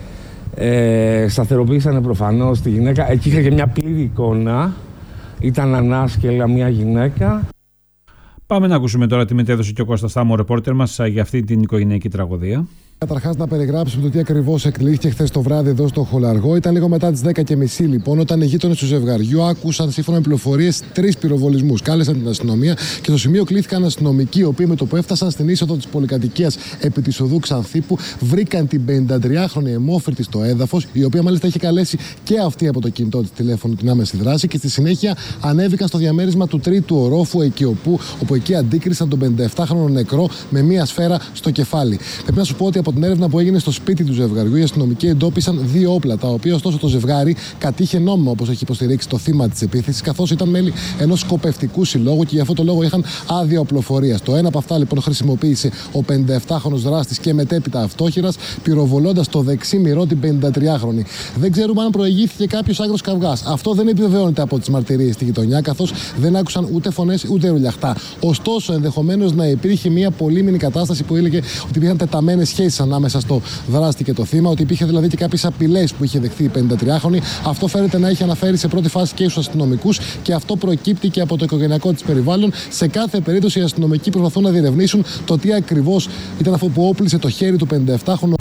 Σταθεροποίησαν προφανώς τη γυναίκα. Εκεί είχα και μια πλήρη εικόνα. Ήταν ανάσκελα μια γυναίκα. Πάμε να ακούσουμε τώρα τι μετέδωσε και ο Κώστας Τάμο, ο ρεπόρτερ μας, για αυτή την οικογενειακή τραγωδία. Καταρχάς, να περιγράψουμε το τι ακριβώς εκλήθηκε χθες το βράδυ εδώ στο Χολαργό. Ήταν λίγο μετά τις 10:30 λοιπόν, όταν οι γείτονες του ζευγαριού άκουσαν σύμφωνα με πληροφορίες 3 πυροβολισμούς. Κάλεσαν την αστυνομία και στο σημείο κλήθηκαν αστυνομικοί, οι οποίοι με το που έφτασαν στην είσοδο της πολυκατοικίας επί της οδού Ξανθήπου, βρήκαν την 53χρονη αιμόφυρτη στο έδαφος, η οποία μάλιστα είχε καλέσει και αυτή από το κινητό της τηλέφωνο την άμεση δράση, και στη συνέχεια ανέβηκαν στο διαμέρισμα του 3ου ορόφου, όπου εκεί αντίκρισαν τον 57χρονο νεκρό με μία σφαίρα στο κεφάλι. Πρέπει να σου πω ότι από την έρευνα που έγινε στο σπίτι του ζευγαριού, οι αστυνομικοί εντόπισαν 2 όπλα, τα οποία ωστόσο το ζευγάρι κατήχε νόμιμα, όπως έχει υποστηρίξει το θύμα της επίθεσης, καθώς ήταν μέλη ενός σκοπευτικού συλλόγου και γι' αυτό το λόγο είχαν άδεια οπλοφορίας. Το ένα από αυτά λοιπόν χρησιμοποίησε ο 57χρονος δράστης και μετέπειτα αυτόχειρας, πυροβολώντας το δεξί μυρό την 53χρονη. Δεν ξέρουμε αν προηγήθηκε κάποιος άγρος καυγάς. Αυτό δεν επιβεβαιώνεται από τις μαρτυρίες στη γειτονιά, καθώς δεν άκουσαν ούτε φωνές ούτε ρουλιαχτά. Ωστόσο, ενδεχομένως να υπήρχε μια πολύμηνη κατάσταση που έλεγε ότι υπήρχαν τεταμένες σχέσεις ανάμεσα στο δράστη και το θύμα, ότι υπήρχε δηλαδή και κάποιες απειλές που είχε δεχθεί η 53χρονη. Αυτό φαίνεται να είχε αναφέρει σε πρώτη φάση και στους αστυνομικούς, και αυτό προκύπτει και από το οικογενειακό της περιβάλλον. Σε κάθε περίπτωση, οι αστυνομικοί προσπαθούν να διερευνήσουν το τι ακριβώς ήταν αυτό που όπλησε το χέρι του 57χρονου.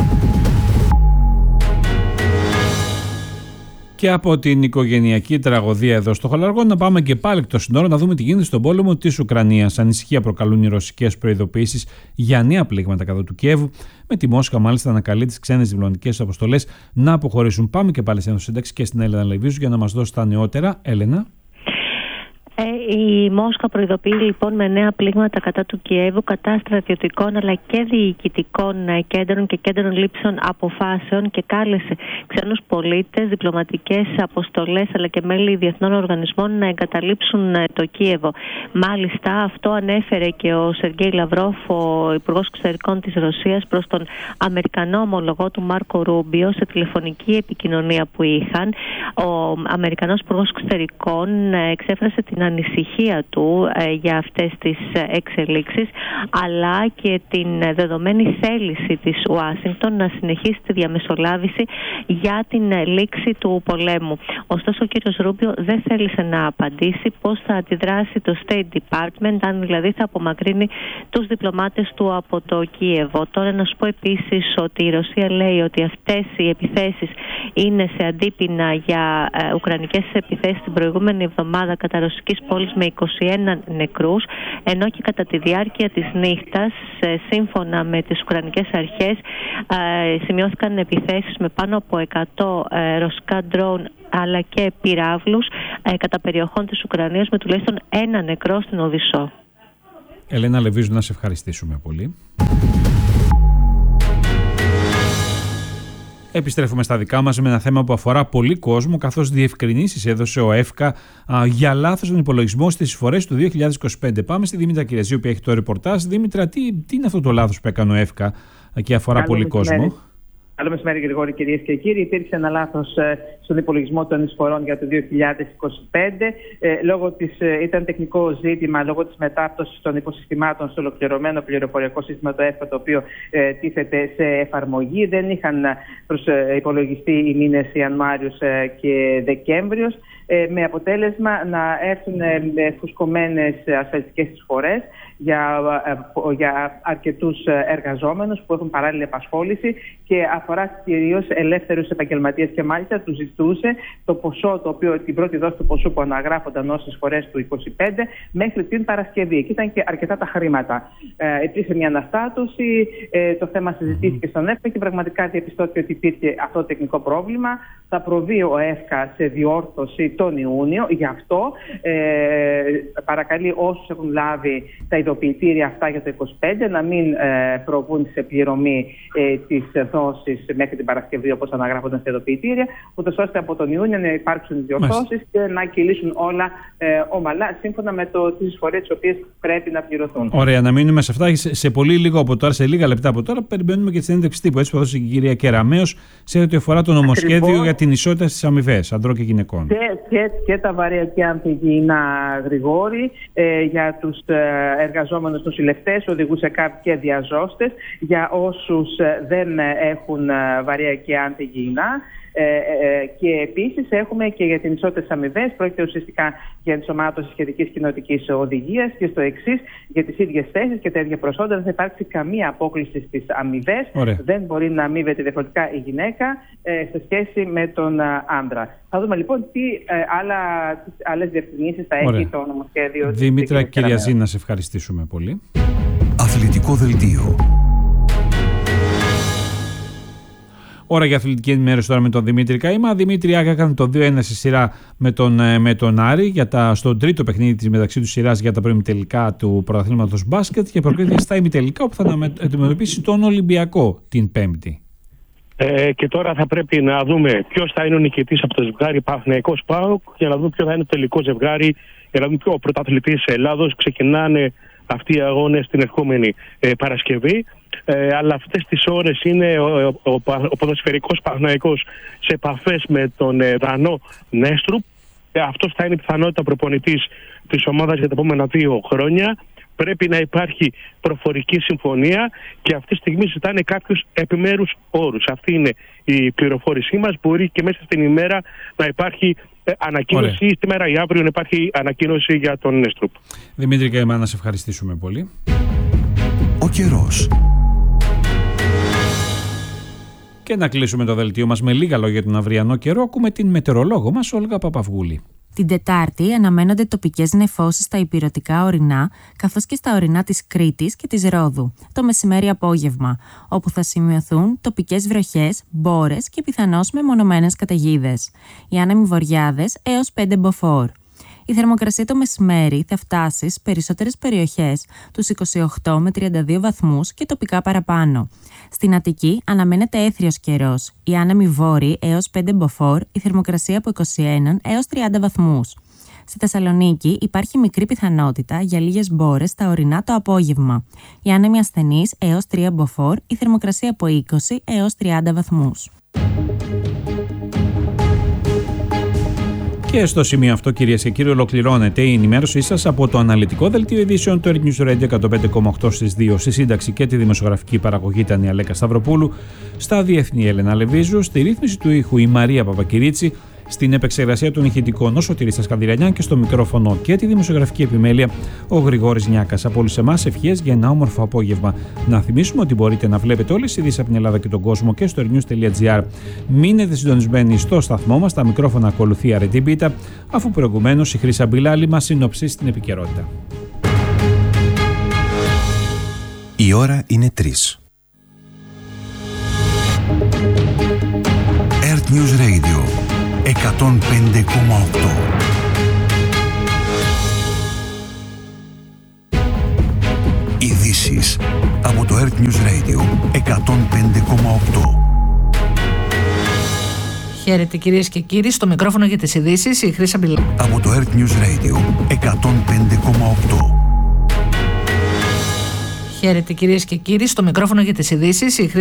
Και από την οικογενειακή τραγωδία εδώ στο Χολαργό, να πάμε και πάλι εκτός συνόρων να δούμε τι γίνεται στον πόλεμο της Ουκρανίας. Ανησυχία προκαλούν οι ρωσικές προειδοποιήσεις για νέα πλήγματα κατά του Κιέβου, με τη Μόσχα μάλιστα να καλεί τις ξένες διπλωματικές αποστολές να αποχωρήσουν. Πάμε και πάλι στην σύνταξη και στην Έλενα Λεβίζου για να μας δώσει τα νεότερα. Έλενα. Η Μόσχα προειδοποιεί λοιπόν με νέα πλήγματα κατά του Κιέβου, κατά στρατιωτικών αλλά και διοικητικών κέντρων και κέντρων λήψεων αποφάσεων, και κάλεσε ξένους πολίτες, διπλωματικές αποστολές αλλά και μέλη διεθνών οργανισμών να εγκαταλείψουν το Κίεβο. Μάλιστα, αυτό ανέφερε και ο Σεργέη Λαυρόφ, ο Υπουργός Εξωτερικών της Ρωσίας, προς τον Αμερικανό ομολογό του Μάρκο Ρούμπιο σε τηλεφωνική επικοινωνία που είχαν. Ο Αμερικανός Υπουργός Εξωτερικών εξέφρασε την ανησυχία του για αυτές τις εξελίξεις, αλλά και την δεδομένη θέληση της Ουάσιγκτον να συνεχίσει τη διαμεσολάβηση για την λήξη του πολέμου. Ωστόσο, ο κύριος Ρούμπιο δεν θέλησε να απαντήσει πώς θα αντιδράσει το State Department, αν δηλαδή θα απομακρύνει τους διπλωμάτες του από το Κίεβο. Τώρα να σου πω επίσης ότι η Ρωσία λέει ότι αυτές οι επιθέσεις είναι σε αντίπεινα για ουκρανικές επιθέσεις την προηγούμενη εβδομάδα κατά ρωσικής πόλης με 21 νεκρούς, ενώ και κατά τη διάρκεια της νύχτας, σύμφωνα με τις ουκρανικές αρχές, σημειώθηκαν επιθέσεις με πάνω από 100 ρωσικά ντρόουν αλλά και πυράβλους κατά περιοχών της Ουκρανίας, με τουλάχιστον ένα νεκρό στην Οδυσσό. Ελένα Λεβίζου, να σε ευχαριστήσουμε πολύ. Επιστρέφουμε στα δικά μας με ένα θέμα που αφορά πολύ κόσμο, καθώς διευκρινήσεις έδωσε ο ΕΦΚΑ για λάθος τον υπολογισμό στις εισφορές του 2025. Πάμε στη Δήμητρα Κυρεζίου που έχει το ρεπορτάζ. Δήμητρα, τι είναι αυτό το λάθος που έκανε ο ΕΦΚΑ και αφορά πολύ κόσμο? Καλό μεσημέρι, Γρηγόρη, κυρίες και κύριοι. Υπήρξε ένα λάθος στον υπολογισμό των εισφορών για το 2025. Ήταν τεχνικό ζήτημα λόγω της μετάπτωσης των υποσυστημάτων στο ολοκληρωμένο πληροφοριακό σύστημα το ΕΦΚΑ, το οποίο τίθεται σε εφαρμογή. Δεν είχαν υπολογιστεί οι μήνες Ιανουάριος και Δεκέμβριος, με αποτέλεσμα να έρθουν φουσκωμένες ασφαλιστικές εισφορές για αρκετούς εργαζόμενους που έχουν παράλληλη απασχόληση, και αφορά κυρίως ελεύθερους επαγγελματίες, και μάλιστα τους ζητούσε το ποσό, το οποίο, την πρώτη δόση του ποσού που αναγράφονταν ως εισφορές του 2025 μέχρι την Παρασκευή, και ήταν και αρκετά τα χρήματα. Υπήρξε μια αναστάτωση, το θέμα συζητήθηκε στον ΕΦΚΑ και πραγματικά διαπιστώθηκε ότι υπήρχε αυτό το τεχνικό πρόβλημα. Θα προβεί ο ΕΦΚΑ σε διόρθωση τον Ιούνιο. Γι' αυτό παρακαλεί όσους έχουν λάβει τα ειδοποιητήρια αυτά για το 2025 να μην προβούν σε πληρωμή της δόσης μέχρι την Παρασκευή, όπως αναγράφονταν στα ειδοποιητήρια, ούτως ώστε από τον Ιούνιο να υπάρξουν διορθώσεις και να κυλήσουν όλα ομαλά, σύμφωνα με τις εισφορές τις οποίες πρέπει να πληρωθούν. Ωραία, να μείνουμε σε αυτά. Σε πολύ λίγο από τώρα, σε λίγα λεπτά από τώρα, περιμένουμε και τη συνέντευξη τύπου. Έτσι που έδωσε η κυρία Κεραμέως σε ό,τι αφορά το νομοσχέδιο για την ισότητα στις αμοιβές ανδρών και γυναικών. Και τα βαρέα και ανθυγιεινά, Γρηγόρη, για τους εργαζόμενους νοσηλευτές, οδηγούς ΕΚΑΒ και διαζώστες, για όσους δεν έχουν βαρέα και ανθυγιεινά. Και επίσης έχουμε και για την ισότητα στις αμοιβές. Πρόκειται ουσιαστικά για ενσωμάτωση σχετικής κοινοτικής οδηγίας, και στο εξής, για τις ίδιες θέσεις και τα ίδια προσόντα δεν θα υπάρξει καμία απόκληση στις αμοιβές. Δεν μπορεί να αμείβεται διαφορετικά η γυναίκα σε σχέση με τον άντρα. Θα δούμε λοιπόν τι άλλες διευκρινήσεις θα έχει το νομοσχέδιο. Δήμητρα Κυριαζή, να σε ευχαριστήσουμε πολύ. Αθλητικό δελτίο. Ώρα για αθλητική ενημέρωση τώρα με τον Δημήτρη Καΐμα. Δημήτρη, έκανε το 2-1 στη σειρά με τον Άρη στο τρίτο παιχνίδι της μεταξύ του σειράς για τα προημιτελικά του πρωταθλήματος μπάσκετ, και προκρίθηκε στα ημιτελικά, όπου θα αντιμετωπίσει τον Ολυμπιακό την Πέμπτη. Και τώρα θα πρέπει να δούμε ποιος θα είναι ο νικητής από το ζευγάρι Παναθηναϊκός ΠΑΟΚ, για να δούμε ποιο θα είναι το τελικό ζευγάρι, για να δούμε ποιο πρωταθλητής Ελλάδος. Ξεκινάνε αυτοί οι αγώνες την ερχόμενη Παρασκευή. Αλλά αυτές τις ώρες είναι ο ποδοσφαιρικός Παναθηναϊκός σε επαφές με τον Δανό Νέστρουπ. Αυτός θα είναι πιθανότητα προπονητής της ομάδας για τα επόμενα 2 χρόνια. Πρέπει να υπάρχει προφορική συμφωνία και αυτή τη στιγμή ζητάνε κάποιους επιμέρους όρους. Αυτή είναι η πληροφόρησή μας. Μπορεί και μέσα στην ημέρα να υπάρχει ανακοίνωση, ή σήμερα ή αύριο να υπάρχει ανακοίνωση για τον Νέστρουπ. Δημήτρη Καΐμα, να σε ευχαριστήσουμε πολύ. Ο καιρός. Και να κλείσουμε το δελτίο μας με λίγα λόγια για τον αυριανό καιρό. Ακούμε την μετεωρολόγο μας, Όλγα Παπαυγούλη. Την Τετάρτη αναμένονται τοπικές νεφώσεις στα ηπειρωτικά ορεινά, καθώς και στα ορεινά της Κρήτης και της Ρόδου, το μεσημέρι-απόγευμα, όπου θα σημειωθούν τοπικές βροχές, μπόρες και πιθανώς μεμονωμένες καταιγίδες. Οι άνεμοι βοριάδες έως 5 μποφόρ. Η θερμοκρασία το μεσημέρι θα φτάσει στις περισσότερες περιοχές τους 28 με 32 βαθμούς και τοπικά παραπάνω. Στην Αττική αναμένεται έθριος καιρός. Οι άνεμοι βόρειοι έως 5 μποφόρ, η θερμοκρασία από 21 έως 30 βαθμούς. Στη Θεσσαλονίκη υπάρχει μικρή πιθανότητα για λίγες μπόρες στα ορεινά το απόγευμα. Οι άνεμοι ασθενείς έως 3 μποφόρ, η θερμοκρασία από 20 έως 30 βαθμούς. Και στο σημείο αυτό, κυρίες και κύριοι, ολοκληρώνεται η ενημέρωσή σας από το αναλυτικό δελτίο ειδήσεων του Earth News Radio 105,8 στις 2. Στη σύνταξη και τη δημοσιογραφική παραγωγή ήταν η Αλέκα Σταυροπούλου, στα διεθνή Έλενα Λεβίζου, στη ρύθμιση του ήχου η Μαρία Παπακυρίτσι, στην επεξεργασία των ηχητικών ο Σωτήρης Σκανδυλιανιάν και στο μικρόφωνο και τη δημοσιογραφική επιμέλεια ο Γρηγόρης Νιάκας. Από όλους εμάς ευχές για ένα όμορφο απόγευμα. Να θυμίσουμε ότι μπορείτε να βλέπετε όλες τις ειδήσεις από την Ελλάδα και τον κόσμο και στο ernews.gr. Μείνετε συντονισμένοι στο σταθμό μας, τα μικρόφωνα ακολουθεί η Αρετή Μπίτα, αφού προηγουμένως η Χρύσα Μπιλάλη μας συνοψίσει την επικαιρότητα. Η ώρα είναι 3. Earth News Radio 105,8. Ειδήσεις από το Earth News Radio 105,8. Χαίρετε κυρίες και κύριοι, στο μικρόφωνο για τις ειδήσεις η Χρύσα Μπιλάλη. Από το Earth News Radio 105,8. Χαίρετε κυρίες και κύριοι, στο μικρόφωνο για τις ειδήσεις η Χρύσα